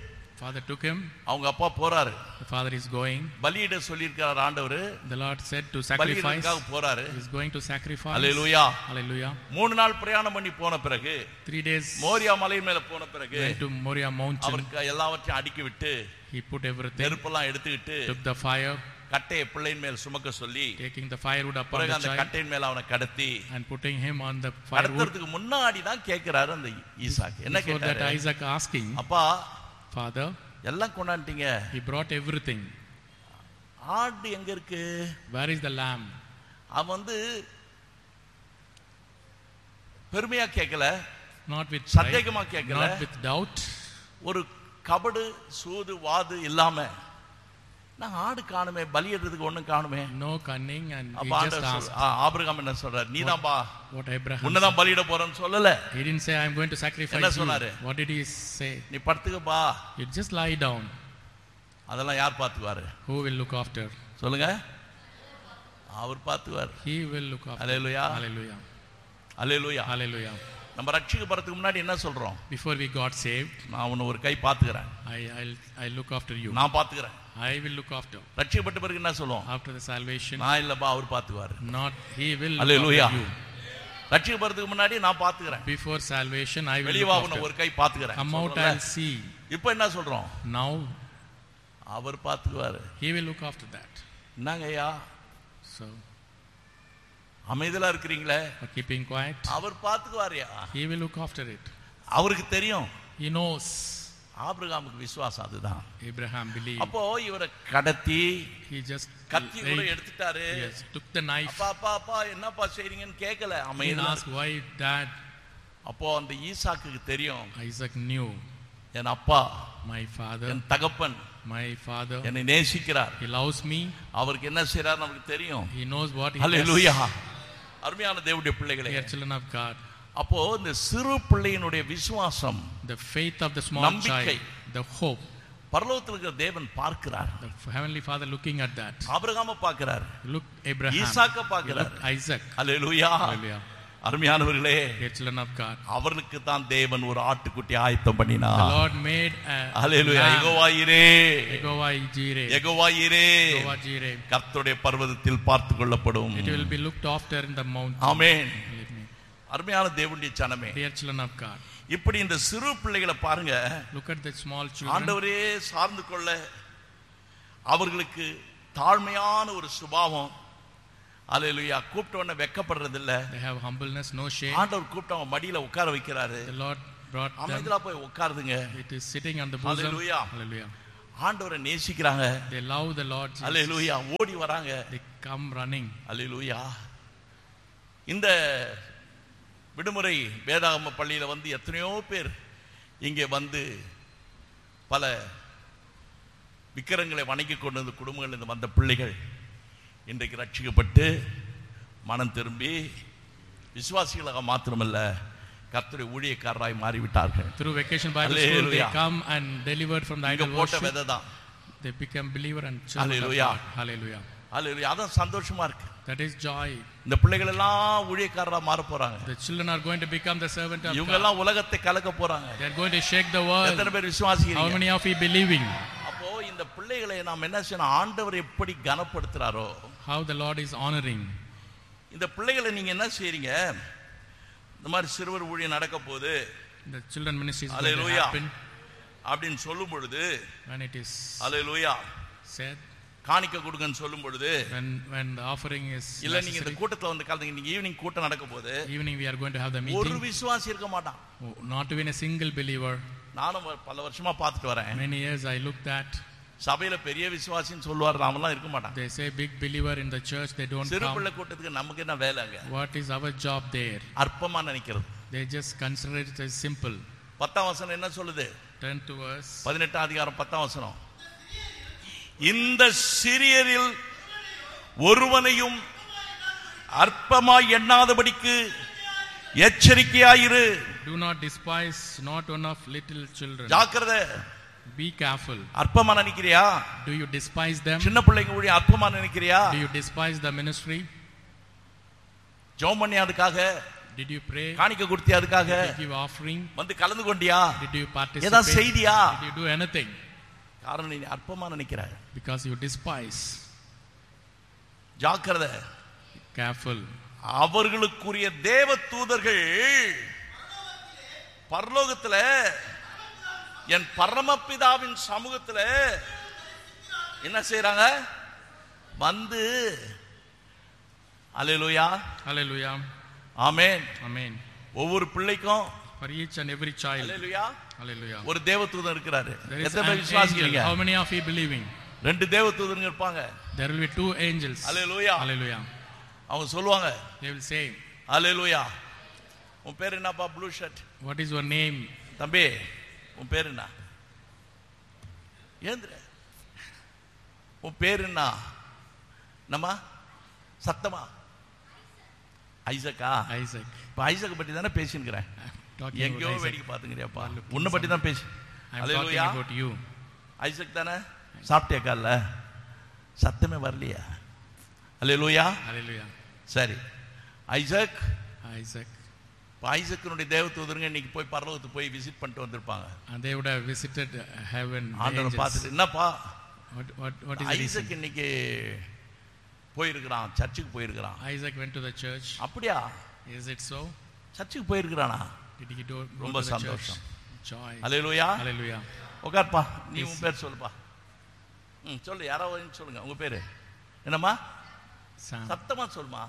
father took him. அவங்க அப்பா போறாரு. The father is going. பலியிட சொல்லியிருக்கார் ஆண்டவர். The Lord said to sacrifice. பலியிடக்காக போறாரு. He is going to sacrifice. Hallelujah. Hallelujah. மூணு நாள் பிரயாணம் பண்ணி போன பிறகு three days மோரியா மலை மேல போன பிறகு went to Moriah mountain. அவருக்கு எல்லாவற்றையும் அடுக்கி விட்டு he put everything. நெருப்பெல்லாம் எடுத்துக்கிட்டு took the fire. கட்டையை பிள்ளையின் மேல் சுமக்க சொல்லி taking the firewood upon the அந்த child கட்டையின் மேல அவனை கடத்தி and putting him on the firewood. கடத்துறதுக்கு முன்னாடி தான் கேக்குறாரு அந்த ஈசாக். என்ன கேட்டாரு? that Isaac asking, அப்பா father, எல்லாம் கொண்டாண்டீங்க. he brought everything. ஆடு எங்க இருக்கு? where is the lamb? அவன் வந்து பெருமையா கேட்கல, not with சந்தேகமா கேட்கல, not with doubt. ஒரு கபடு சூது வாது இல்லாம நான் ஆடு காணுமே, பலியிடுறதுக்கு ஒண்ணும் காணுமே. no cunning and he just asked. Abraham என்ன சொல்றார்? நீதான்பா what Abraham உன்னதான் பலியிட போறேன்னு சொல்லல. he didn't say I am going to sacrifice என்ன you. சொன்னாரு? what did he say? நீ படுத்துக்கப்பா. you just lie down. அதெல்லாம் யார் பாத்துவாரு? who will look after? சொல்லுங்க. அவர் பாத்துவார். he will look after. Hallelujah. hallelujah. Hallelujah. hallelujah. நம்ம ரட்சிக்கப்படுறதுக்கு முன்னாடி என்ன சொல்றோம்? before we got saved, நான் உன்னை ஒரு கை பாத்துக்கறேன். i i'll i look after you. நான் பாத்துக்கறேன். I will look after. ரட்சிக்கப்பட்ட பிறகு என்ன சொல்லுவோம்? after the salvation, நான் இல்லப்பா அவர் பாத்துவாரு. not he will look Hallelujah. after you. ரட்சிக்கப்படுறதுக்கு முன்னாடி நான் பாத்துக்கறேன். before salvation I will வெளிய look வா after. உன்னை ஒரு கை பாத்துக்கறேன். come out and see. இப்போ என்ன சொல்றோம்? now our பாத்துக்குவாரு. he will look after that. என்னங்கய்யா so அமைதியா இருக்கீங்களே? for keeping quiet, our பாத்துக்குவாருயா. he will look after it. அவருக்கு தெரியும். he knows. ஆபிரகாமுக்கு விசுவாசம் அதுதான். Abraham believed. அப்போ இவரை கடத்தி he just கத்தி கூட எடுத்துட்டாரு. yes, took the knife. அப்பா அப்பா அப்பா என்னப்பா செய்றீங்கன்னு கேட்கல. he அமைதியா asked why dad. அப்போ அந்த ஈசாக்குக்கு தெரியும், Isaac knew என் அப்பா my father, என் தகப்பன் my father, என்னை நேசிக்கிறார். he loves me. அவருக்கு என்ன செய்றார் நமக்கு தெரியும். he knows what he hallelujah. does. அருமையான தேவனுடைய பிள்ளைகளே, dear children of God, அப்போ இந்த சிறு பிள்ளையினுடைய விசுவாசம், the faith of the small நம்பிக்கை, child, the hope, பரலோகத்தில் இருக்கிற தேவன் பார்க்கிறார். the heavenly father looking at that. ஆபிரகாமை பார்க்கிறார், look Abraham, ஈசாக்கை பார்க்கிறார், look Isaac. ஹalleluya. hallelujah. அருமையானவர்களே, dear children of God, அவர்களுக்கு தான் தேவன் ஒரு ஆட்டுக்குட்டி ஆயத்தம் பண்ணினார். the Lord made a ஹalleluya. யெகோவா ஈரே, யெகோவா ஜீரே, யெகோவா ஈரே, யெகோவா ஜீரே, கர்த்தருடைய பர்வதத்தில் பார்த்துக் கொள்ளப்படும். it will be looked after in the mountain. ஆமென். அருமையான தேவனுடைய ஜனமே, dear children of God, இப்படி இந்த சிறு பிள்ளைகளை பாருங்க. look at the small children. ஆண்டவரே சார்ந்து கொள்ள அவர்களுக்கு தாழ்மையான ஒரு சுபாவம். ஹalleluya. கூப்பிட்ட உடனே வெட்கப்படுறது இல்ல. they have humbleness, no shame. ஆண்டவர் கூப்பிட்ட அவங்க மடியில உட்கார வைக்கிறாரு. the Lord brought them. அமைதியா போய் உட்காருதுங்க. it is sitting on the bosom. Hallelujah. hallelujah. ஆண்டவரை நேசிக்கிறாங்க. they love the Lord Jesus. ஹalleluya. ஓடி வராங்க. they come running. ஹalleluya. இந்த விடுமுறை வேதாகம பள்ளியில வந்து எத்தனையோ பேர் இங்கே வந்து பல விக்கிரங்களை வணங்கி கொண்டு வந்த குடும்பங்கள் வந்த பிள்ளைகள் இன்றைக்கு ரட்சிக்கப்பட்டு மனம் திரும்பி விசுவாசிகளாக மாத்திரமல்ல கர்த்தருடைய ஊழியக்காரராய் மாறிவிட்டார்கள். through vacation bible school they come and delivered from the idol worship. விதைதான் they become believer and children. Hallelujah. hallelujah. ஹalleluya. அதான் சந்தோஷமா இருக்கு. that is joy. இந்த பிள்ளைகள் எல்லாம் ஊழியக்காரரா மாற போறாங்க. the children are going to become the servant of இவங்க எல்லாம் உலகத்தை கலக்க போறாங்க. they are going to shake the world. எத்தனை பேர் விசுவாசிக்கிறீங்க? how many of you believing? அப்போ இந்த பிள்ளைகளை நாம் என்ன செய்யணும்? ஆண்டவர் எப்படி கனப்படுத்துறாரோ, how the Lord is honoring. இந்த பிள்ளைகளை நீங்க என்ன செய்றீங்க? இந்த மாதிரி சிறுவர் ஊழியம் நடக்க போகுது, the children ministry is going to Hallelujah. happen அப்படின்னு சொல்லும் பொழுது, when it is hallelujah, said, காணிக்க கொடுங்கன்னு சொல்லும் பொழுது, when when the offering is இல்ல நீங்க இந்த necessary, கூட்டத்துல வந்து கலந்துங்க, நீங்க ஈவினிங் கூட்டம் நடக்க போகுது, evening we are going to have the ஒரு meeting, விசுவாசி இருக்க மாட்டான். oh, not even a single believer. நானும் பல வருஷமா பார்த்துட்டு வரேன். many years I looked at, சபையில பெரிய விசுவாசின்னு சொல்லுவார், நாமெல்லாம் இருக்க மாட்டான். they say big believer in the church, they don't சிறு come. பிள்ளை கூட்டத்துக்கு நமக்கு என்ன வேலைங்க? what is our job there? அற்பமா நினைக்கிறது. they just consider it as simple. பத்தாம் வசனம் என்ன சொல்லுது? turn to us பதினெட்டாம் அதிகாரம் பத்தாம் வசனம். இந்த சிறியரில் ஒருவனையும் அற்பமாய் எண்ணாதபடிக்கு எச்சரிக்கையாயிரு. do not despise not one of little children. ஜாக்கிரதை. be careful. அற்பமா நினைக்கிறியா? do you despise them? சின்ன பிள்ளைங்க ஊழியம் அற்பமா நினைக்கிறியா? do you despise the ministry? ஜெபம் பண்ணி அதுக்காக, did you pray? காணிக்க கொடுத்தியா அதுக்காக? did you give offering? வந்து கலந்து கொண்டியா? did you participate? ஏதா செய்தியா? did you do anything? காரணம் நீ அற்பமா நினைக்கிறாய். Because you despise. ஜாக்கிரதை. Careful. அவர்களுக்குரிய தேவ தூதர்கள் பரலோகத்துல என் பரமபிதாவின் சமூகத்துல என்ன செய்றாங்க? வந்து அல்லேலூயா. Hallelujah. ஆமென். Amen. ஒவ்வொரு பிள்ளைக்கும் For each and every child. Hallelujah. Hallelujah. ஒரு தேவதூதன் இருக்கிறாரு. There is எத்தனை an பேர் விசுவாசிக்கிறீங்க? angel. How many of you believing? ரெண்டு தேவதூதர்கள் இருப்பாங்க. There will be two angels. Hallelujah. Hallelujah. அவங்க சொல்லுவாங்க, They will say, ஹalleluya. உன் பேர் என்னப்பா? Blue shirt. what is your name? தம்பி உன் பேர் என்ன? ஏந்திர. உன் பேர் என்ன? நம்ம சத்தமா ஐசக்கா? Isaac. இப்ப ஐசக் பத்தி தானே பேசிக்கிறேன். Talking எங்கேயோ about Isaac. வேடிக்கை பாத்துக்கிறியாப்பா? உன்னை பத்தி தான் பேசி. I am talking about you. Isaac தானே? சாப்பிட்டியா காலைல? சத்தமே வரலையா? ஹalleluya. Hallelujah. சரி. Isaac Isaac. ஐசக்கினுடைய தேவதூதருங்க இன்னைக்கு போய் பரலோகத்துக்கு போய் விசிட் பண்ணிட்டு வந்திருப்பாங்க. And they would have visited heaven. ஆண்டவரை பார்த்துட்டு, என்னப்பா What, what, what is the reason? Isaac இன்னைக்கு போயிருக்கிறான், சர்ச்சுக்கு போயிருக்கிறான். Isaac went to the church. அப்படியா? Is it so? சர்ச்சுக்கு போயிருக்கிறானா? Did he do, go ரொம்ப to the church? சந்தோஷம். Joy. ஹalleluya. Hallelujah. உட்கார்ப்பா. நீ உன் பேர் சொல்லுப்பா. ம் சொல்லு. யாராவது சொல்லுங்க உங்க பேரு. என்னம்மா? Sam. சத்தமா சொல்லுமா.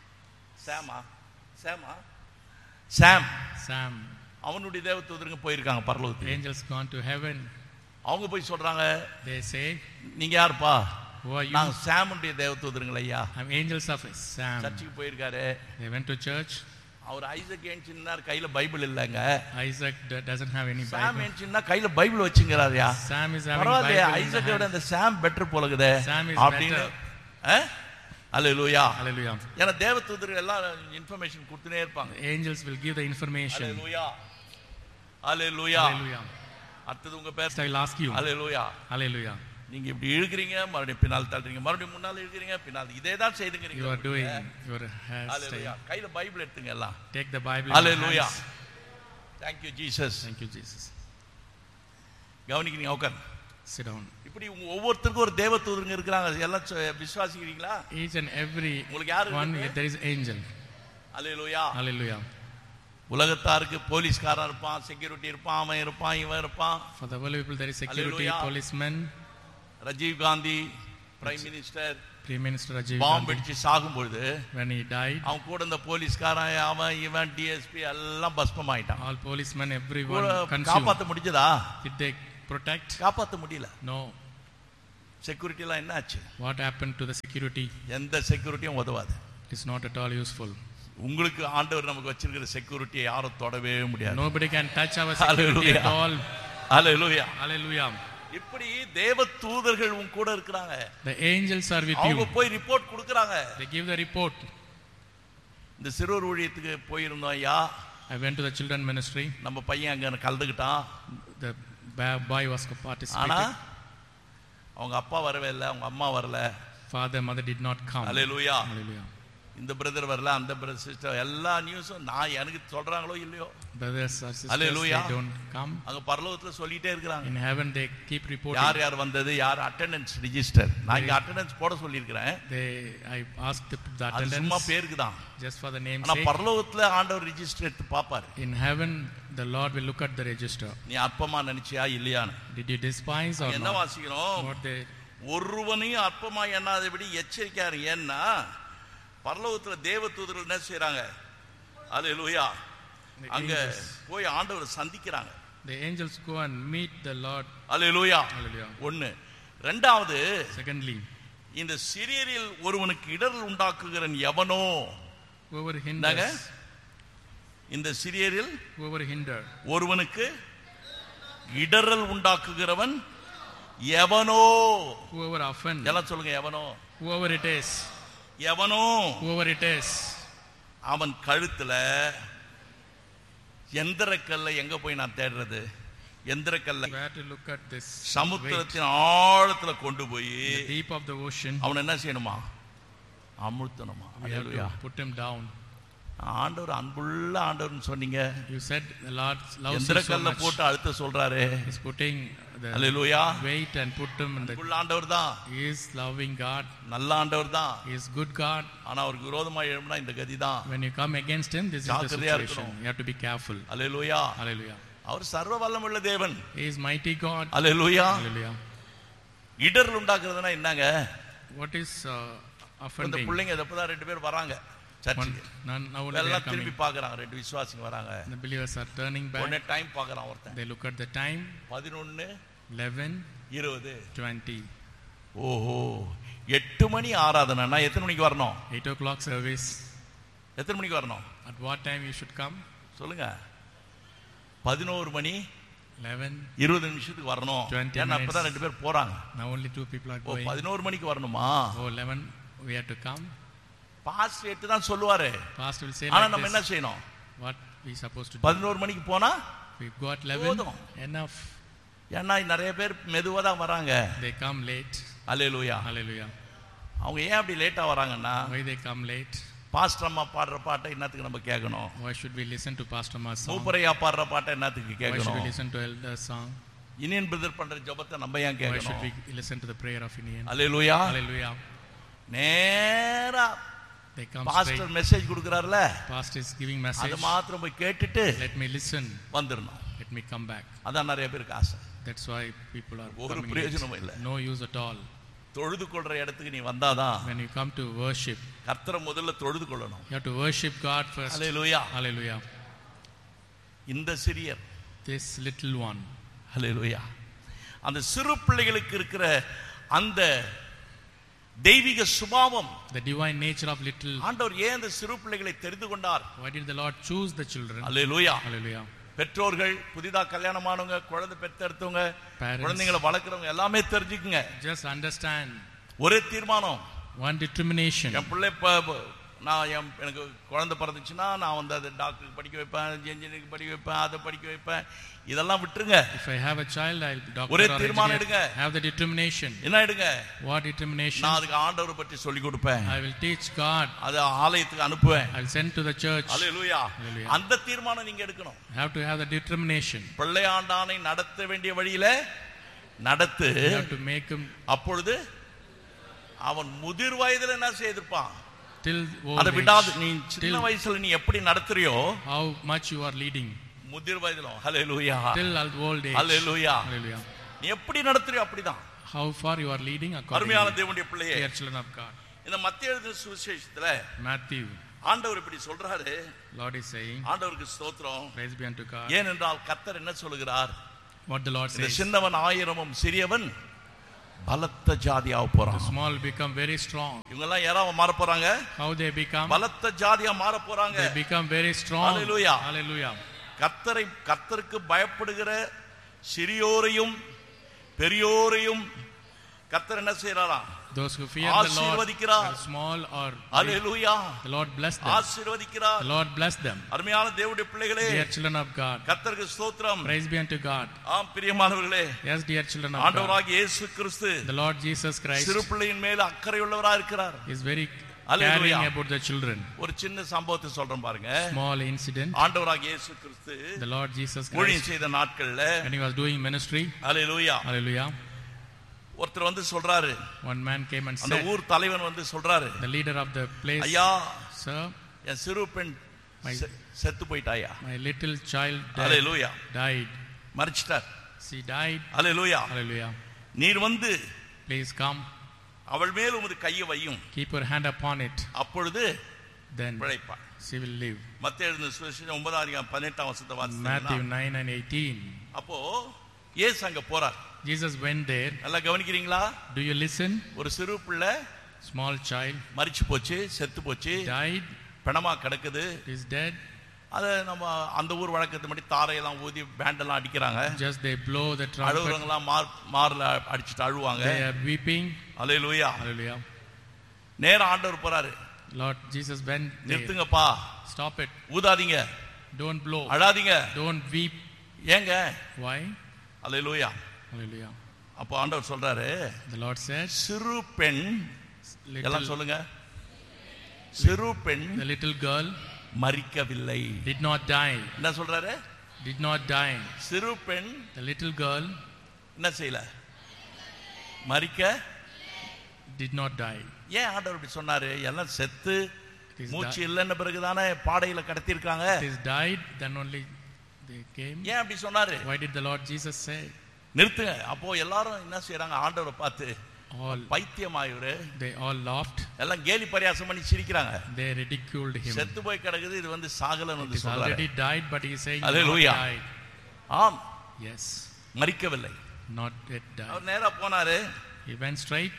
சாமா? சாமா? சாம். Sam. அவனுடைய தேவதூதருங்க போயிருக்காங்க பரலோகத்துக்கு. Angels gone to heaven. அவங்க போய் சொல்றாங்க, They say, நீங்க யாருப்பா? who are you? நான் சாமுடைய தேவதூதருங்கள ஐயா. I'm angels of Sam. சர்ச்சுக்கு போயிருக்காரு. They went to church. Our Isaac ஏன்சின்னார், கையில பைபிள் இல்லங்க. Isaac d- doesn't have any Sam Bible. ஏன்சின்னா கையில பைபிள் வச்சுங்கறாருயா. Sam is having பரவாயில்லையா? Bible in the ஐசக்கை விட hand. அந்த சாம் பெட்டர் போலகுதே Sam is அப்படின்னு. better. ஹalleluya. Hallelujah. ஏன்னா தேவதூதர்கள் எல்லாம் இன்ஃபர்மேஷன் கொடுத்துனே இருப்பாங்க. The angels will give the information. Hallelujah. Hallelujah. Hallelujah. அடுத்து உங்க பேர். Next I will ask you. Hallelujah. Hallelujah. நீங்க இப்படி இழுக்கிறீங்க, மறுபடியும் பின்னால் தள்ளுறீங்க, மறுபடியும் முன்னால இழுக்கிறீங்க, பின்னால் இதே தான் செய்துக்கிறீங்க. You are doing your hairstyle. ஹalleluya. கையில பைபிள் எடுத்துங்க எல்லாம். Take the Bible in your hallelujah. hands. Thank you Jesus. Thank you Jesus. கவனிக்கிறீங்க உட்கார். Sit down. இப்படி உங்க ஒவ்வொருத்தருக்கும் ஒரு தேவதூதருங்க இருக்கிறாங்க. எல்லாம் சொ- விசுவாசிக்கிறீங்களா? Each and every உங்களுக்கு யாரு one இருக்கு? there is angel. Hallelujah. Hallelujah. உலகத்தாருக்கு போலீஸ்காரன் இருப்பான், செக்யூரிட்டி இருப்பான், அவன் இருப்பான், இவன் இருப்பான். For the world people there is security, Hallelujah. policemen. Rajiv Gandhi prime minister Prime Minister Rajiv பாம்பு Gandhi, அடிச்சு சாகும் பொழுது when he died, அவன் கூட இந்த போலீஸ்காரன், அவன் இவன் டிஎஸ்பி எல்லாம் பஸ்பம் ஆயிட்டான். all policemen, கூட everyone consumed. காப்பாத்த முடிஞ்சதா? Did they protect? காப்பாத்த முடியல. No. செக்யூரிட்டி எல்லாம் என்ன ஆச்சு? What happened to the security? எந்த செக்யூரிட்டியும் உதவாது. It's not at all useful. உங்களுக்கு ஆண்டவர் நமக்கு வச்சிருக்கிற செக்யூரிட்டியை யாரும் தொடவே முடியாது. Nobody can touch our security at all. Hallelujah. Hallelujah. இப்படி தேவ தூதர்கள் உன் கூட இருக்கிறாங்க. The angels are with அவங்க you. போய் ரிப்போர்ட் கொடுக்கறாங்க. They give the report. இந்த சிறுவர் ஊழியத்துக்கு போயிருந்தோம் ஐயா. I went to the children ministry. நம்ம பையன் அங்க கலந்துக்கிட்டான். The ba- boy was ஆனா participating. அவங்க அப்பா வரவே இல்லை, அவங்க அம்மா வரல. Father, mother did not come. Hallelujah. Hallelujah. இந்த பிரதர் வரல, அந்த பிரதர் சிஸ்டர், எல்லா நியூஸும் நான் எனக்கு சொல்றாங்களோ இல்லையோ, Brothers or sisters, Hallelujah. they don't come. அங்க பரலோகத்துல சொல்லிட்டே இருக்கிறாங்க. In heaven, they keep reporting. யார் யார் வந்தது, யார் அட்டெண்டன்ஸ் ரிஜிஸ்டர். நான் இங்க அட்டெண்டன்ஸ் போட சொல்லியிருக்கிறேன். They, I asked the, the அது சும்மா attendance பேருக்கு தான். just for the name's ஆனா sake. பரலோகத்துல ஆண்டவர் ரிஜிஸ்டர் எடுத்து பாப்பாரு. In heaven, the Lord will look at the register. நீ அற்பமா நினைச்சியா இல்லையான்னு. Did you despise or என்ன not? வாசிக்கிறோம்? What they, ஒருவனையும் அற்பமா எண்ணாதபடி எச்சரிக்கையாரு. ஏன்னா பரலோகத்துல தேவ தூதர்கள் என்ன செய்யறாங்க? ஹalleluya. the அங்க angels, போய் ஆண்டவரை சந்திக்கிறாங்க. the angels go and meet the Lord. Hallelujah. Hallelujah. ஒன்னு. ரெண்டாவது, Secondly, இந்த சிறியரில் ஒருவனுக்கு இடரல் உண்டாக்குகிறன் எவனோ. whoever என்னங்க? hinders, இந்த சிறியரில் whoever hinder, ஒருவனுக்கு இடரல் உண்டாக்குகிறவன் எவனோ. whoever offend, எல்லாம் சொல்லுங்க. எவனோ, whoever it is, எவனோ whoever it is, அவன் கழுத்துல எந்திரக்கல்ல எங்க போய் நான் தேடுறது? எந்திரக்கல்ல where to look at this weight, சமுத்திரத்தின் ஆழத்துல கொண்டு போய் the deep of the ocean, அவன் என்ன செய்யணுமா? அமுழ்த்தணுமா? we have hallelujah. to put him down. ஆண்டவர் அன்புள்ள ஆண்டவர்னு சொன்னீங்க. You said the Lord loves you so எந்திரக்கல்ல much. போட்டு அழுத்த சொல்றாரு. He's putting the Hallelujah. weight and put him in the. அன்புள்ள ஆண்டவர் தான். He is loving God. நல்ல ஆண்டவர் தான். He is good God. ஆனா அவருக்கு விரோதமா எழும்பினா இந்த கதி தான். When you come against him, this is the situation. You have to be careful. Hallelujah. Hallelujah. அவர் சர்வ வல்லமையுள்ள தேவன். He is mighty God. Hallelujah. Hallelujah. இடர் உண்டாக்குறதுனா என்னங்க? What is uh, offending? இந்த பிள்ளைங்க எப்பதான் ரெண்டு பேர் வராங்க சர்ச்சுக்கு. Now எல்லாம் திரும்பி பார்க்கறாங்க, ரெண்டு விசுவாசிங்க வராங்க. The believers are turning back. ஒண்ணே டைம் பார்க்கறான் ஒருத்தன். They look at the time. பதினொன்று eleven இருபது twenty. ஓஹோ, எட்டு மணி ஆராதனைனா எத்தனை மணிக்கு வரணும்? eight o'clock service. எத்தனை மணிக்கு வரணும்? At what time you should come? சொல்லுங்க. பதினொன்று மணி eleven இருபது நிமிஷத்துக்கு வரணும். ஏன்னா அப்பதான் ரெண்டு பேர் போறாங்க. Now only two people are O going. பதினொன்று மணிக்கு வரணுமா? Oh eleven we have to come. Pastor எட்டு தான் சொல்லுவாரு. Pastor will say ஆனா like நம்ம this. என்ன செய்யணும்? What we supposed to do? பதினொன்று மணிக்கு போனா We got eleven. Enough. ஏன்னா நிறைய பேர் மெதுவா தான் வராங்க. They come late. Hallelujah. Hallelujah. அவங்க ஏன் அப்படி லேட்டா வராங்கன்னா, Why they come late? Pastor அம்மா பாடுற பாட்டை என்னத்துக்கு நம்ம கேட்கணும்? Why should we listen to Pastor Ma's song? மூப்பரையா பாடுற பாட்டை என்னத்துக்கு Why should கேட்கணும்? we listen to elder song? Iniyan brother பண்ற ஜெபத்தை நம்ம ஏன் Why should கேட்கணும்? we listen to the prayer of Indian? Hallelujah. Hallelujah. நேரா They come pastor straight. Message கொடுக்கறாருல, Pastor is giving அது message. மாத்திரம் போய் கேட்டுட்டு Let me listen. வந்துடணும். Let me come back. அதான் நிறைய பேருக்கு ஆசை. That's why people are ஒரு coming பிரயோஜனமும் late. இல்லை. No use at all. தொழுது கொள்ற இடத்துக்கு நீ வந்தாதான் When you come to worship, கர்த்தரை முதல்ல தொழுது கொள்ளணும். you have to worship God first. Hallelujah. Hallelujah. இந்த சிறியர், This little one. Hallelujah, அந்த சிறு பிள்ளைகளுக்கு இருக்கிற அந்த தெய்வீக சுபாவம், The divine nature of little. ஆண்டவர் ஏன் அந்த சிறு பிள்ளைகளை தெரிந்து கொண்டார்? Why did the Lord choose the children? Hallelujah. Hallelujah. பெற்றோர்கள், புதிதா கல்யாணமானவங்க, குழந்தை பெற்றெடுத்தவங்க, Parents. குழந்தைகளை வளர்க்குறவங்க எல்லாமே தெரிஞ்சுக்குங்க. Just understand. ஒரே தீர்மானம். One determination. என் பிள்ளை இப்ப நான் என் எனக்கு குழந்தை பிறந்துச்சுன்னா நான் வந்து அதை டாக்டருக்கு படிக்க வைப்பேன், இன்ஜினியரிங் படிக்க வைப்பேன், அதை படிக்க வைப்பேன், இதெல்லாம் விட்டுருங்க. If I have a child, I'll doctor ஒரே or தீர்மானம் engineer. எடுங்க. Have the determination. என்ன எடுங்க? What determination? நான் அதுக்கு ஆண்டவரை பற்றி சொல்லி கொடுப்பேன். I will teach God. அதை ஆலயத்துக்கு அனுப்புவேன். I will send to the church. Hallelujah. Hallelujah. அந்த தீர்மானம் நீங்க எடுக்கணும். Have to have the determination. பிள்ளையாண்டானை நடத்த வேண்டிய வழியில நடத்து. You have to make him அப்பொழுது அவன் முதிர் வயதுல என்ன செய்திருப்பான்? till old அதை age. விடாது. நீ சின்ன Till வயசுல நீ எப்படி நடத்துறியோ how much you are leading. முதிர் வயதிலும் ஹalleluya, Till old age. ஹalleluya, Hallelujah. நீ எப்படி நடத்துறியோ அப்படிதான். How far you are leading according அருமையான to தேவனுடைய பிள்ளையே, dear children of God. இந்த மத்திய எழுதின சுவிசேஷத்துல Matthew. ஆண்டவர் இப்படி சொல்றாரு. Lord is saying, ஆண்டவருக்கு ஸ்தோத்திரம். praise be unto God. ஏனென்றால் கர்த்தர் என்ன சொல்கிறார்? What the Lord இந்த says. சின்னவன் ஆயிரமும் சிறியவன் பலத்த ஜாதியாக The போறான். small become very strong. இவங்க எல்லாம் யாராவ மாற போறாங்க? How they become? பலத்த ஜாதியா மாற போறாங்க. They become very strong. Hallelujah. Hallelujah. கர்த்தரை கர்த்தருக்கு பயப்படுகிற சிறியோரையும் பெரியோரையும் கர்த்தர் என்ன செய்யறாராம்? Those who fear the Lord, ஆசீர்வதிக்கிறார். whether small or big, hallelujah, the Lord bless them. ஆசீர்வதிக்கிறார். The Lord bless them. அருமையான தேவனுடைய பிள்ளைகளே, Dear children of God, கர்த்தருக்கு ஸ்தோத்திரம். praise be unto God. ஆம் பிரியமானவர்களே, Yes, dear children of God, ஆண்டவராகிய இயேசு கிறிஸ்து the Lord Jesus Christ சிறு பிள்ளையின் மேல் அக்கறையுள்ளவரா இருக்கிறார். is very Hallelujah. caring about the children. ஒரு சின்ன சம்பவத்தை சொல்றேன் பாருங்க. Small incident. ஆண்டவராகிய இயேசு கிறிஸ்து The Lord Jesus ஊழியம் Christ, செய்த நாட்கள்ல when he was doing ministry, hallelujah, hallelujah, ஒருத்தர் வந்து சொல்றாரு, one man came and அந்த said, ஊர் தலைவன் வந்து சொல்றாரு, the leader of the place, ஐயா sir, என் சிறு பெண் My- செ- செத்து போயிட்டாயா. my little child died. Hallelujah, died. மரிச்சிட்டார். She died. Hallelujah, Hallelujah. நீர் வந்து Please come. அவள் மேல் உமது கையை வையும், Keep your hand upon it. அப்பொழுது Then பிழைப்பாள். she will live. மத்தேயு எழுதின சுவிசேஷம் ஒன்பதாம் அதிகாரம் பதினெட்டாம் வசனத்தை Matthew வாசித்தீங்கன்னா, nine and eighteen. அப்போ இயேசு அங்க போறார். Jesus went there. நல்லா கவனிக்கிறீங்களா? Do you listen? ஒரு சிறு பிள்ளை Small child மரிச்சு போச்சு, செத்து போச்சு, died. பிணமா கிடக்குது. Is dead. அதை நம்ம அந்த ஊர் வழக்கத்து மாதிரி தாரையெல்லாம் ஊதி பேண்டெல்லாம் அடிக்கிறாங்க. Just they blow the trumpet. அழுகுறவங்களாம் மார் மார்ல அடிச்சுட்டு அழுவாங்க. They are weeping. Hallelujah. Hallelujah. நேரா ஆண்டவர் போறாரு. Lord Jesus went there. நிறுத்துங்கப்பா, Stop it. ஊதாதீங்க, Don't blow. அழாதீங்க. Don't weep. ஏங்க? Why? ஹalleluya. Hallelujah. அப்போ ஆண்டவர் சொல்றாரு, The Lord said, சிறு பெண், எல்லாம் little, சொல்லுங்க, சிறு பெண் the little girl மரிக்கவில்லை. did not die. என்ன சொல்றாரு? Did not die. சிறு பெண் The little girl என்ன செய்யல? மரிக்க did not die. ஏன் ஆண்டவர் இப்படி சொன்னாரு? எல்லாம் செத்து மூச்சு இல்லைன்ன பிறகுதானே பாடையில கடத்தி இருக்காங்க. It is died, then only they came. ஏன் அப்படி சொன்னாரு? Why did the Lord Jesus say? நிறுத்துங்க. அப்போ எல்லாரும் என்ன செய்யறாங்க? ஆண்டவரை பார்த்து all பைத்தியமாயிரு. They all laughed. எல்லாம் கேலி பரியாசம் பண்ணி சிரிக்கிறாங்க. They ridiculed him. செத்து போய் கிடக்குது, இது வந்து சாகலன்னு வந்து He சொல்றாரு. already died, but he is saying Hallelujah. not died. ஆம், Yes, மரிக்கவில்லை. not yet died. அவர் நேரா போனாரு. He went straight.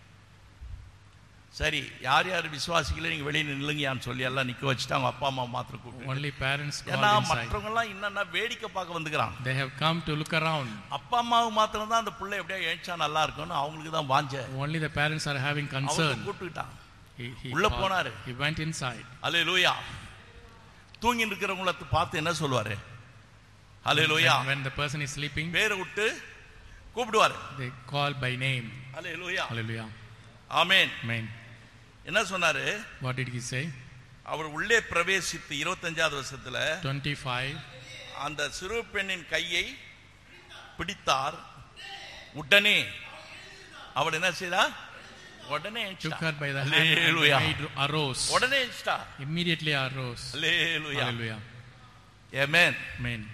சரி, யார் யார் விசுவாசிக்கல நீங்க வெளியே நில்லுங்கயான்னு சொல்லி எல்லாம் நிக்க வச்சுட்டு அவங்க அப்பா அம்மா மாத்திரம் கூப்பிட்டு, Only parents called ஏன்னா inside. மற்றவங்க எல்லாம் என்னன்னா வேடிக்கை பார்க்க வந்துக்கிறாங்க. They have come to look around. அப்பா அம்மாவுக்கு மாத்திரம் தான் அந்த பிள்ளை எப்படியா ஏழ்ச்சா நல்லா இருக்கும்னு அவங்களுக்கு தான் வாஞ்ச. Only the parents are having concern. கூப்பிட்டுட்டான். He, he, உள்ள called, போனாரு. he went inside. அல்லேலூயா. தூங்கி இருக்கிறவங்கள பார்த்து என்ன சொல்வாரு? அல்லேலூயா. When, when the person is sleeping, பேரை விட்டு கூப்பிடுவாரு. they call by name. Hallelujah. Hallelujah. Amen. Amen. என்ன சொன்னாரு? What did he say? அவர் உள்ளே பிரவேசித்து இருபத்தஞ்சாவது வருஷத்துல twenty-five. அந்த சிறு பெண்ணின் கையை பிடித்தார். உடனே அவள் என்ன செய்தா? உடனே took her by the hand and arose. உடனே எந்திரிச்சா. Immediately arose. Hallelujah. Hallelujah. Amen. Amen.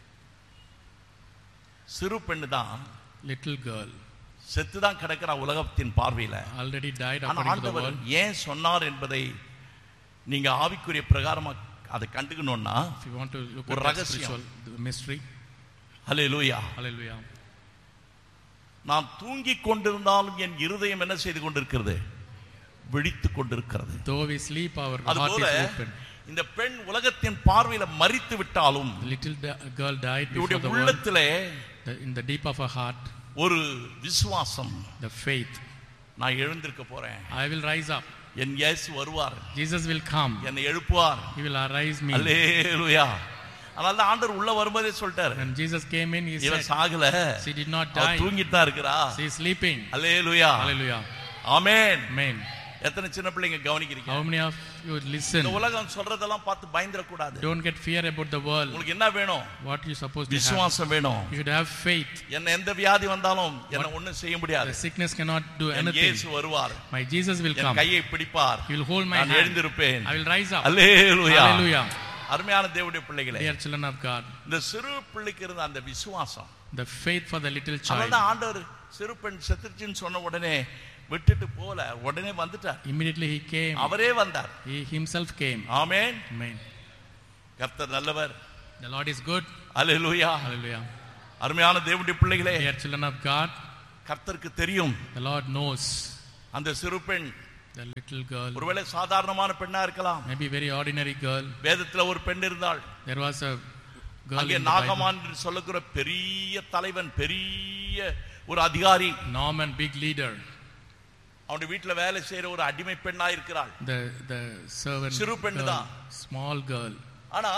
சிறு பெண்ணு தான், little girl, செத்துதான் கிடக்கிற உலகத்தின் பார்வையில. already died ஆனா according to the ஆண்டவர் world. ஏன் சொன்னார் என்பதை நீங்க ஆவிக்குரிய பிரகாரமா அதை கண்டுக்கணும்னா If you want to look ஒரு at the ரகசியம். spiritual the mystery. Hallelujah. Hallelujah. நான் தூங்கிக் கொண்டிருந்தாலும் என் இருதயம் என்ன செய்து கொண்டிருக்கிறது? விழித்துக் கொண்டிருக்கிறது. Though we sleep, our heart அதுபோல is open. இந்த பெண் உலகத்தின் பார்வையில மரித்து விட்டாலும் The little da- girl died before இவருடைய the world. உள்ளத்திலே The, in the deep of her heart, ஒரு விசுவாசம், the faith. நான் எழுந்திருக்க போறேன், I will rise up. என் இயேசு வருவார், Jesus will come. என்னை எழுப்புவார். He will arise me. அல்லேலூயா. அதனால ஆண்டவர் உள்ள வரும்போதே சொல்லிட்டாரு, When Jesus came in, he இவ said, Sagala, she did not அவ die. தூங்கிட்டு தான் இருக்கிறா. She is sleeping. Hallelujah. Hallelujah. Amen. Amen. எத்தனை சின்ன பிள்ளைங்க கவனிக்கிறீங்க? How many of you listen? இந்த உலகம் சொல்றதெல்லாம் பார்த்து பயந்துட கூடாது. Don't get fear about the world. உங்களுக்கு என்ன வேணும்? What you supposed to have? விசுவாசம் வேணும். You should have faith. என்ன எந்த வியாதி வந்தாலும் என்ன ஒண்ணும் செய்ய முடியாது. The sickness cannot do N anything. இயேசு வருவார். My Jesus will N come. கையை பிடிப்பார். He will hold my நான் hand. எழுந்திருப்பேன். I will rise up. Hallelujah. Hallelujah. அருமையான தேவனுடைய பிள்ளைகளே, Dear children of God, இந்த சிறு பிள்ளைக்கு இருந்த அந்த விசுவாசம், the faith for the little child. அதனால ஆண்டவர் சிறு பெண் செத்துச்சுன்னு சொன்ன உடனே விட்டுட்டு போல, உடனே வந்துட்டார். Immediately he came. அவரே வந்தார். He himself came. Amen. Amen. கர்த்தர் நல்லவர். The Lord is good. Hallelujah. Hallelujah. அருமையான தேவனுடைய பிள்ளைகளே, Dear children of God, கர்த்தருக்கு தெரியும் the Lord knows அந்த சிறு பெண் the little girl. ஒருவேளை சாதாரணமான பெண்ணா இருக்கலாம். Maybe very ordinary girl. வேதத்துல ஒரு பெண் இருந்தாள். There was a girl அங்கே in the Bible. நாகமான் என்று சொல்லக்கூடிய பெரிய தலைவன், பெரிய ஒரு அதிகாரி, Naaman, big leader. அவனுடைய வீட்டுல வேலை செய்யற ஒரு அடிமை பெண்ணா இருக்கிறாள். The the servant சிறு பெண்ணு girl, தான். small girl. ஆனா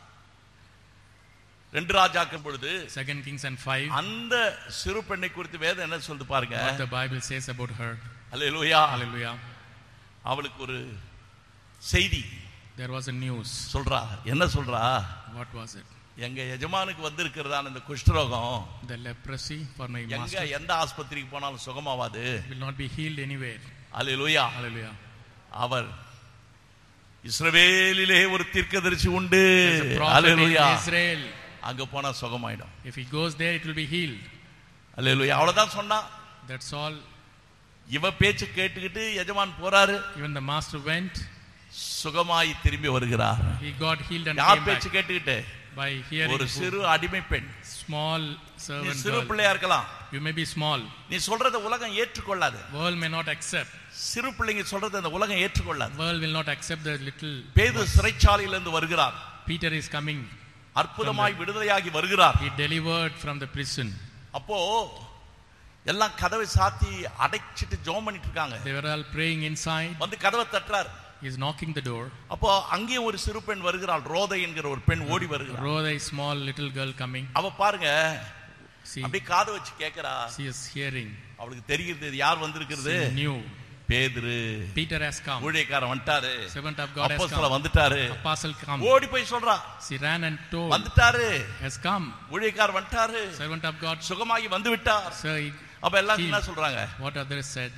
ரெண்டு ராஜாக்கள் பொழுது Second Kings and five. அந்த சிறு பெண்ணை குறித்து வேதம் என்ன சொல்லுது பாருங்க. What the Bible says about her. Hallelujah. Hallelujah. அவளுக்கு ஒரு செய்தி There was a news. சொல்றா. என்ன சொல்றா? What was it? எங்க எஜமானுக்கு வந்திருக்கிறதான இந்த குஷ்டரோகம் The leprosy for my எங்க master எந்த ஆஸ்பத்திரிக்கு போனாலும் சுகமாவாது. will not be healed anywhere. Hallelujah. Hallelujah. அவர் இஸ்ரவேலிலே ஒரு தீர்க்கதரிசி உண்டு. There's a prophet in hallelujah. Israel. அங்க போனா சுகமாயிடும். If he goes there, it will be healed. அல்லேலூயா. அவ்வளவுதான் சொன்னா. That's all. இவ பேச்சு கேட்டுக்கிட்டு எஜமான் போறாரு. Even the master went. சுகமாய் திரும்பி வருகிறார். He got healed and யார் came பேச்சு back கேட்டுக்கிட்டு? by hearing. ஒரு சிறு அடிமை பெண். Small நீ servant சிறு girl. பிள்ளையா இருக்கலாம். You may be small. நீ சொல்றத உலகம் ஏற்றுக்கொள்ளாது. World may not accept. சிறு பிள்ளைங்க சொல்றத அந்த உலகம் ஏற்றுக்கொள்ளாது. World will not accept the little. பேதுரு சிறைச்சாலையிலிருந்து வருகிறார். Peter is coming. அற்புதமாய் விடுதலையாகி வருகிறார். He delivered from the prison. அப்போ எல்லாம் கதவை சாத்தி அடைச்சிட்டு ஜெபம் பண்ணிட்டு இருக்காங்க. They were all praying inside. வந்து கதவை தட்டுறார். He is knocking the door. அப்போ அங்கே ஒரு சிறு பெண் வருகிறாள். ரோதை என்கிற ஒரு பெண் ஓடி வருகிறாள். Rhoda, a small little girl coming. அவ பாருங்க, She, அப்படியே காதை வச்சு கேக்குறா. she is hearing. அவளுக்கு தெரிகிறது இது யார் வந்திருக்கிறது. She knew. பேதுரு, Peter has come. ஊழியக்காரன் வந்துட்டாரு, servant of God has அப்போஸ்தலன் come, வந்துட்டாரு, apostle come. ஓடி போய் சொல்றான், She ran and told, வந்துட்டாரு, has come, ஊழியக்காரன் வந்துட்டாரு, servant of God, சுகமாகி வந்து விட்டார். sir, he அப்ப எல்லாம் என்ன healed. சொல்றாங்க? What others said,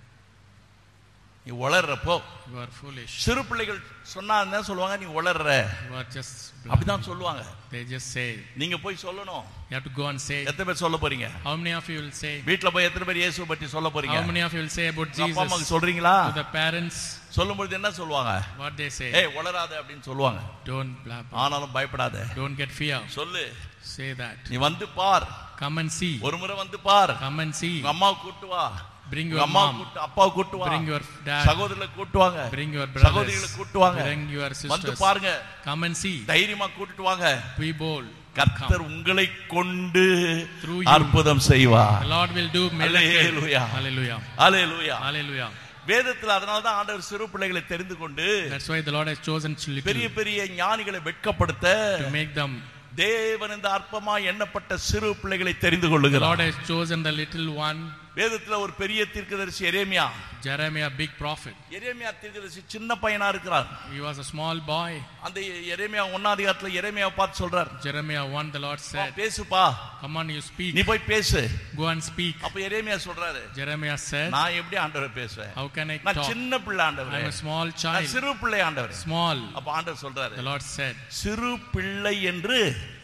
நீ உளறப்போ you are foolish, சிறு பிள்ளைகள் சொன்னா என்ன சொல்லுவாங்க? நீ உளற, you are just blind. அப்படிதான் சொல்லுவாங்க. They just say, நீங்க போய் சொல்லணும். you have to go and say. எத்தனை பேர் சொல்ல போறீங்க? How many of you will say? வீட்ல போய் எத்தனை பேர் இயேசுவை பற்றி சொல்ல போறீங்க? How many of you will say about அப்பா அம்மாக்கு Jesus சொல்றீங்களா? to the parents? சொல்லும்போது என்ன சொல்லுவாங்க? What they say, ஏய் உளறாத அப்படின்னு சொல்லுவாங்க. don't blabber, ஆனாலும் பயப்படாத, don't get fear, சொல்லு. say that, நீ வந்து பார், come and see, ஒரு முறை வந்து பார், come and see, உங்க அம்மாவை கூட்டு வா, bring உங்க your அம்மாவை mom, கூட்டு, அப்பாவை கூட்டு வா, bring your dad, சகோதரர்களை கூட்டு வாங்க, bring your சகோதரிகளை brothers, கூட்டு வாங்க, bring your வந்து sisters, பாருங்க, come and see, தைரியமா கூட்டிட்டு வாங்க. be bold, கர்த்தர் உங்களை கொண்டு Through you. அற்புதம் செய்வார். the Lord will do miracles. Hallelujah. Hallelujah, hallelujah. hallelujah. வேதத்துல அதனால தான் ஆண்டவர் சிறு பிள்ளைகளை தெரிந்து கொண்டு That's why the Lord has chosen பெரிய little பெரிய ஞானிகளை வெட்கப்படுத்த to make them. தேவன் இந்த அற்பமா எண்ணப்பட்ட சிறு பிள்ளைகளை தெரிந்து The Lord கொள்ளுகிறார். has chosen the little one, வேதத்துல ஒரு பெரிய தீர்க்கதரிசி எரேமியா. Jeremiah, big prophet. எரேமியா தீர்க்கதரிசி சின்ன பையனா இருக்கிறார். He was a small boy. அந்த எரேமியா ஒன்னாம் அதிகாரத்துல எரேமியாவை பார்த்து சொல்றார், Jeremiah one, the Lord "வா, said, பேசுப்பா, come on, you speak, நீ போய் பேசு." go and speak. அப்ப எரேமியா சொல்றாரு, Jeremiah said, நான் எப்படி ஆண்டவரை பேசுவேன்? how can I நான் talk? சின்ன பிள்ளை ஆண்டவரே, I'm a small நான் child, சிறு பிள்ளை ஆண்டவரே. small. அப்ப ஆண்டவர் சொல்றாரு, The Lord said, சிறு பிள்ளை என்று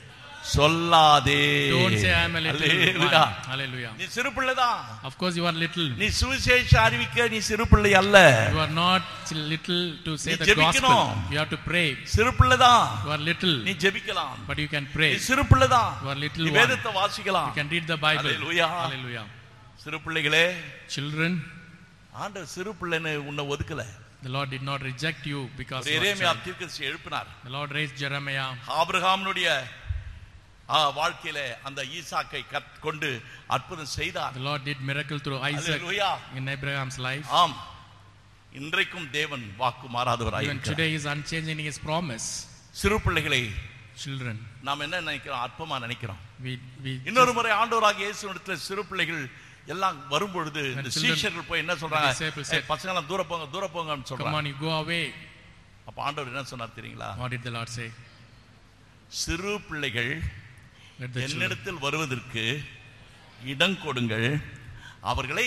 சொல்லாதே. don't say I'm a little Hallelujah. one. Hallelujah. நீ சிறு பிள்ளைதான். Of course you are little. நீ சுவிசேஷ அறிவிக்க நீ சிறு பிள்ளை அல்ல. You are not little to say நீ the gospel. ஜெபிக்கணும். You have to pray. சிறு பிள்ளைதான். You are little, நீ ஜெபிக்கலாம். but you can pray. நீ சிறு பிள்ளைதான். You are little நீ one. வேதத்தை வாசிக்கலாம். You can read the Bible. Hallelujah. Hallelujah. சிறு பிள்ளைகளே, Children, ஆண்டவர் சிறு பிள்ளைன்னு உன்னை ஒதுக்கல. the Lord did not reject you because ஒரு you are a Jeremiah child. தீர்க்கதரிசி எழுப்பினார். The Lord raised Jeremiah. ஆபிரகாமுடைய ஆ, வாழ்க்கையில அந்த ஈசாக்கை கத் கொண்டு அற்புதம் செய்தார். The Lord did miracle through Isaac Hallelujah. in Abraham's life. ஆம், இன்றைக்கும் தேவன் வாக்கு மாறாதவராய் Even இருக்கிறார். today he is unchanging his promise. சிறு பிள்ளைகளை Children, நாம் என்ன நினைக்கிறோம்? அற்பமா நினைக்கிறோம். we we இன்னொரு just- முறை ஆண்டவராகிய இயேசுவிடத்தில் சிறு பிள்ளைகள் எல்லாம் வரும்பொழுது இந்த When children- சீஷர்கள் போய் என்ன சொல்றாங்க? the disciples "ஏய், said, பசங்க எல்லாம் தூர போங்க, தூர போங்கன்னு come சொல்றாங்க. on, you go away. அப்ப ஆண்டவர் என்ன சொன்னார் தெரியுங்களா? What did the Lord say? சிறு பிள்ளைகள் Let the children என்னிடத்தில் வருவதற்கு இடம் கொடுங்கள், அவர்களை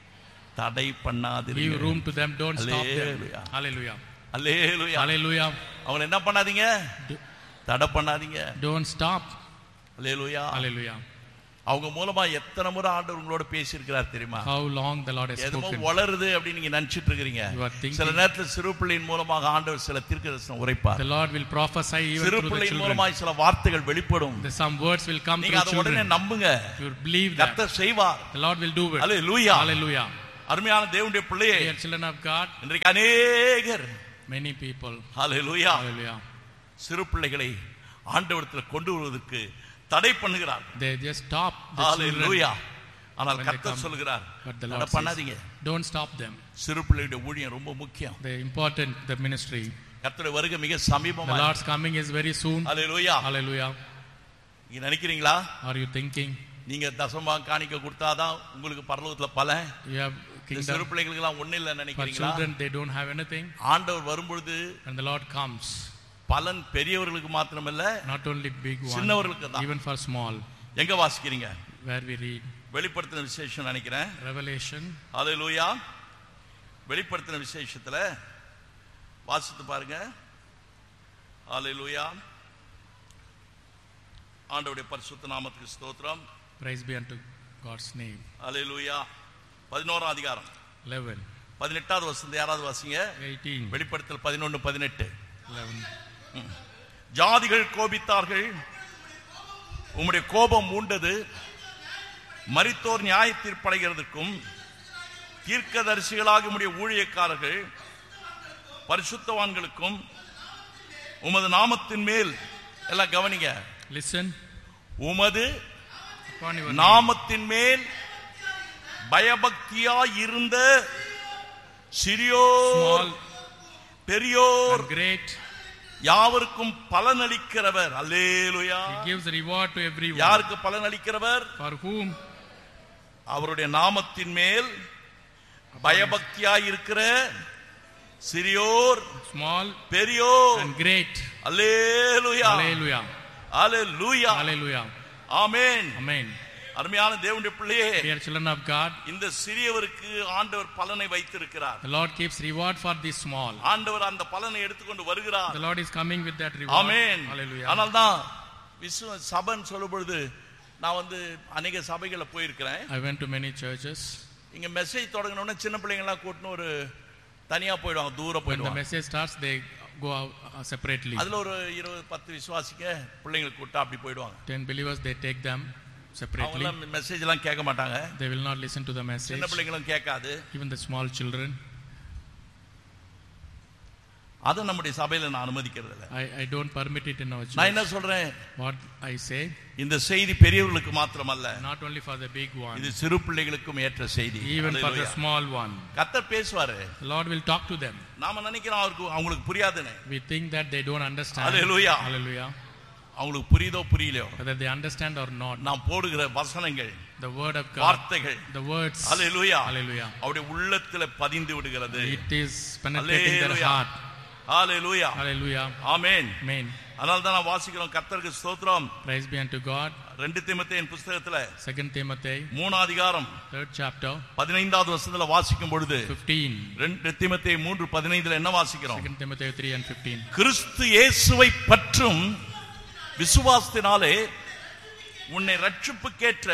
தடை give பண்ணாதீர்கள். room to them. Don't stop them. Hallelujah. Hallelujah. Hallelujah. Hallelujah. அவங்களை என்ன பண்ணாதீங்க? Do- தடை பண்ணாதீங்க. Don't stop. அல்லேலூயா. Hallelujah. அவங்க மூலமா எத்தனை முறை ஆண்டவர் உங்களோட பேசி இருக்கிறார் தெரியுமா? How long the Lord has எதுமோ spoken. வளருது அப்படின்னு நீங்க நினைச்சிட்டு இருக்கீங்க. You are thinking- சில நேரத்துல சிறு பிள்ளையின் மூலமாக ஆண்டவர் சில தீர்க்கதரிசனம் உரைப்பார். The Lord will prophesy even சிறு through the பிள்ளையின் children. மூலமாக சில வார்த்தைகள் வெளிப்படும். The some words will come நீங்க through அதை உடனே children. நம்புங்க. You believe that. கர்த்தர் செய்வார். The Lord will do it. Hallelujah. Hallelujah. அருமையான தேவனுடைய பிள்ளையே, Dear children of God, இன்றைக்கு அநேகர் many people. ஹல்லேலூயா Hallelujah. சிறு பிள்ளைகளை ஆண்டவரத்தில் கொண்டு வருவதற்கு தடை பண்ணுகிறார். They just stop the children. ஹல்லேலூயா. ஆனால் when they கர்த்தர் come. சொல்கிறார், But the தடை Lord பண்ணாதீங்க. says, don't stop them. சிறு பிள்ளையுடைய ஊழியம் ரொம்ப முக்கியம். The important, the ministry. கர்த்தருடைய வருகை மிக The சமீபமா. Lord's coming is very soon. Hallelujah. Hallelujah. நீங்க நினைக்கிறீங்களா? Are you thinking நீங்க தசமா காணிக்க கொடுத்தாதான் உங்களுக்கு பரலோகத்துல பலன்? you have இந்த சிறு kingdom? பிள்ளைகளுக்கு எல்லாம் ஒண்ணு இல்ல For நினைக்கிறீங்களா? children, they don't have anything. ஆண்டவர் வரும்பொழுது And the Lord comes. பலன் பெரியவர்களுக்கு மாத்திரமல்ல, Not only big one, சின்னவர்களுக்கு தான். even for small. எங்க வாசிக்கிறீங்க? Where we read வெளிப்படுத்தின விசேஷம் நினைக்கிறேன். Revelation. ஹல்லேலூயா. வெளிப்படுத்தின விசேஷத்துல வாசித்து பாருங்க. ஹல்லேலூயா. ஆண்டவருடைய பரிசுத்த நாமத்துக்கு ஸ்தோத்திரம். Praise be unto God's name. ஹல்லேலூயா. பதினோராம் அதிகாரம் eleven, பதினெட்டாவது வசனத்தை யாராவது வாசிங்க. eighteen, வெளிப்படுத்தல் பதினொன்று பதினெட்டு. eleven. ஜாதிகள் கோபித்தார்கள், உம்முடைய கோபம் மூண்டது, மரித்தோர் நியாய தீர்ப்படைகிறதுக்கும் தீர்க்கதரிசிகளாக உம்முடைய ஊழியக்காரர்கள் பரிசுத்தவான்களுக்கும் உமது நாமத்தின் மேல் எல்லாம் கவனிங்க. Listen. உமது Upon your name. நாமத்தின் மேல் பயபக்தியாய் இருந்த சிறியோர் Small பெரியோர் and great. யாவருக்கும் பலனளிக்கிறவர். அல்லேலூயா. He gives reward to everyone. யாருக்கு பலனளிக்கிறவர்? For whom? அவருடைய நாமத்தின் மேல் பயபக்தியாய் இருக்கிற சிறியோர், small, பெரியோர், and great. Hallelujah, Hallelujah. Hallelujah, Hallelujah. Amen. Amen. அருமையான தேவனுடைய பிள்ளையே, Dear children of God, இந்த சிறியவருக்கு ஆண்டவர் பலனை வைத்திருக்கிறார். the Lord keeps reward for the small. ஆண்டவர் அந்த பலனை எடுத்துக்கொண்டு வருகிறார். The Lord is coming with that reward. Amen. Hallelujah. ஆனால் தான் விசுவ சபைன்னு சொல்லும் பொழுது நான் வந்து அநேக சபைகளை போயிருக்கிறேன். I went to many churches. இங்க மெசேஜ் தொடங்கின உடனே சின்ன பிள்ளைங்க எல்லாம் கூட்டின்னு ஒரு தனியா போயிடுவாங்க, தூரம் When the போயிடுவாங்க. message starts, they go out uh, separately. அதுல ஒரு இருபது பத்து விசுவாசிக்க பிள்ளைங்களை கூட்டா அப்படி போயிடுவாங்க. Ten believers, they take them separately. அவங்க மெசேஜ் எல்லாம் கேட்க மாட்டாங்க. They will not listen to the message. சின்ன பிள்ளைங்களும் கேட்காது. Even the small children. அதை நம்முடைய சபையில நான் அனுமதிக்கிறது இல்லை. I, I don't permit it in our church. நான் என்ன சொல்றேன், What I say, இந்த செய்தி பெரியவர்களுக்கு மாத்திரமல்ல, not only for the big one, இது சிறு பிள்ளைகளுக்கும் ஏற்ற செய்தி. even for the small one. கர்த்தர் பேசுவாரு. The Lord will talk to them. நாம நினைக்கிறோம் அவருக்கு அவங்களுக்கு புரியாதுன்னு. We think that they don't understand. Hallelujah. Hallelujah. அவங்களுக்கு புரியுதோ புரியலையோ, Whether they understand or not, நாம் போடுகிற வசனங்கள், the word of God, வார்த்தைகள், the words, Hallelujah, Hallelujah, அவருடைய உள்ளத்துல பதிந்து விடுகிறது. it is penetrating their Hallelujah. heart. Hallelujah. Hallelujah. Amen. Amen. அதனால தான் நான் வாசிக்கிறோம், கர்த்தருக்கு ஸ்தோத்திரம். Praise be unto God. ரெண்டு தீமோத்தேயின் புத்தகத்துல Second Timothy, மூணாம் அதிகாரம் third chapter, பதினைந்தாவது வசனத்துல வாசிக்கும் பொழுது, fifteen. ரெண்டு தீமோத்தேயு மூன்று பதினைந்துல என்ன வாசிக்கிறோம்? Second Timothy three and fifteen. கிறிஸ்து இயேசுவை பற்றும் விசுவாசத்தினாலே உன்னை ரட்சிப்புக்கேற்ற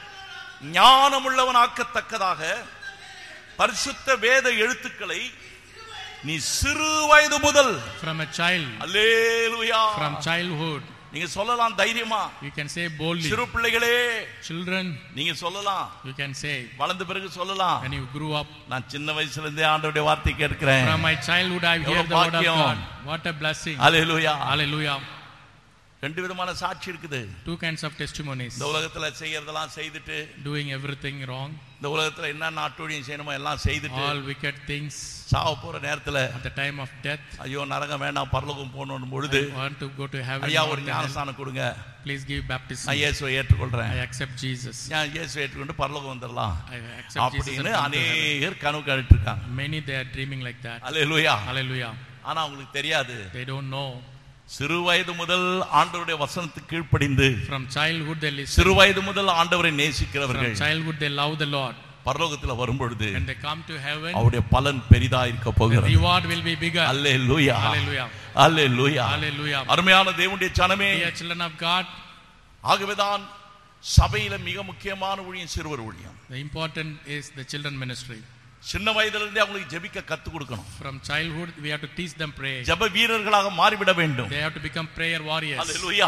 ஞானமுள்ளவனாக்கத்தக்கதாக பரிசுத்த வேத எழுத்துக்களை நீ சிறு வயது முதல், From a child, hallelujah, from childhood, நீங்க சொல்லலாம் தைரியமா, you can say boldly. சிறு பிள்ளைகளே Children, நீங்க சொல்லலாம், you can say, வளர்ந்த பிறகு சொல்லலாம், when you grew up, நான் சின்ன வயசுல இருந்தே ஆண்டவருடைய வார்த்தை கேட்கிறேன். from my childhood I hear the word of God. What a blessing. Hallelujah. Hallelujah. ரெண்டு விதமான சாட்சி இருக்குது. Two kinds of testimonies. இந்த உலகத்துல செய்யறதெல்லாம் செய்துட்டு, Doing everything wrong, இந்த உலகத்துல என்ன நாட்டோடியும் செய்யணுமோ எல்லாம் செய்துட்டு, all wicked things, சாவ போற நேரத்துல at the time of death, ஐயோ நரகம் வேண்டாம் பரலோகம் போகணும் பொழுது, I want to go to heaven. ஐயா not ஒரு to hell. ஞானஸ்தானம் கொடுங்க, Please give baptism. நான் இயேசுவை ஏற்றுக்கொள்றேன், I accept Jesus. நான் இயேசுவை ஏற்றுக்கொண்டு பரலோகம் வந்துடலாம் I accept Jesus and அப்படின்னு come to heaven. அநேகர் கனவு கண்டுட்டு இருக்காங்க. Many they are dreaming like that. Hallelujah. Hallelujah. ஆனா அவங்களுக்கு தெரியாது, They don't know. சிறு வயது முதல் ஆண்டவருடைய வசனத்துக்கு கீழ்ப்படிந்து, From childhood they listen. சிறு வயது முதல் ஆண்டவரை From நேசிக்கிறவர்கள் childhood they love the Lord. பரலோகத்துல வரும்பொழுது When they come to heaven, அவருடைய பலன் பெரிதா இருக்க the போகிறது. reward will be bigger. Hallelujah. Hallelujah. Hallelujah. Hallelujah. அருமையான தேவனுடைய ஜனமே, Dear children of God, ஆகவேதான் சபையில மிக முக்கியமான ஊழியம் சிறுவர் ஊழியம். the important is the children ministry. சின்ன வயதுல இருந்தே அவங்களுக்கு ஜெபிக்க கத்து கொடுக்கணும். From childhood we have to teach them prayer. ஜெப வீரர்களாக மாறிவிட வேண்டும். They have to become prayer warriors. Hallelujah.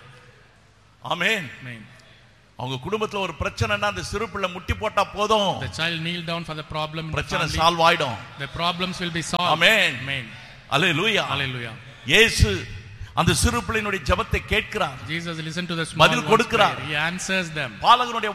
Amen. Amen. அவங்க குடும்பத்துல ஒரு பிரச்சனைனா அந்த சிறு பிள்ளை முட்டி போட்டா போதும், The child kneel down for the problem in the பிரச்சனை family. சால்வ் ஆயிடும். The problems will be solved. Amen. Amen. Hallelujah. Hallelujah. இயேசு அந்த சிறு பிள்ளையினுடைய ஜெபத்தை கேட்கிறார், Jesus listened to the small பதில் ones' கொடுக்கிறார். prayer. He answers them. பாலகனுடைய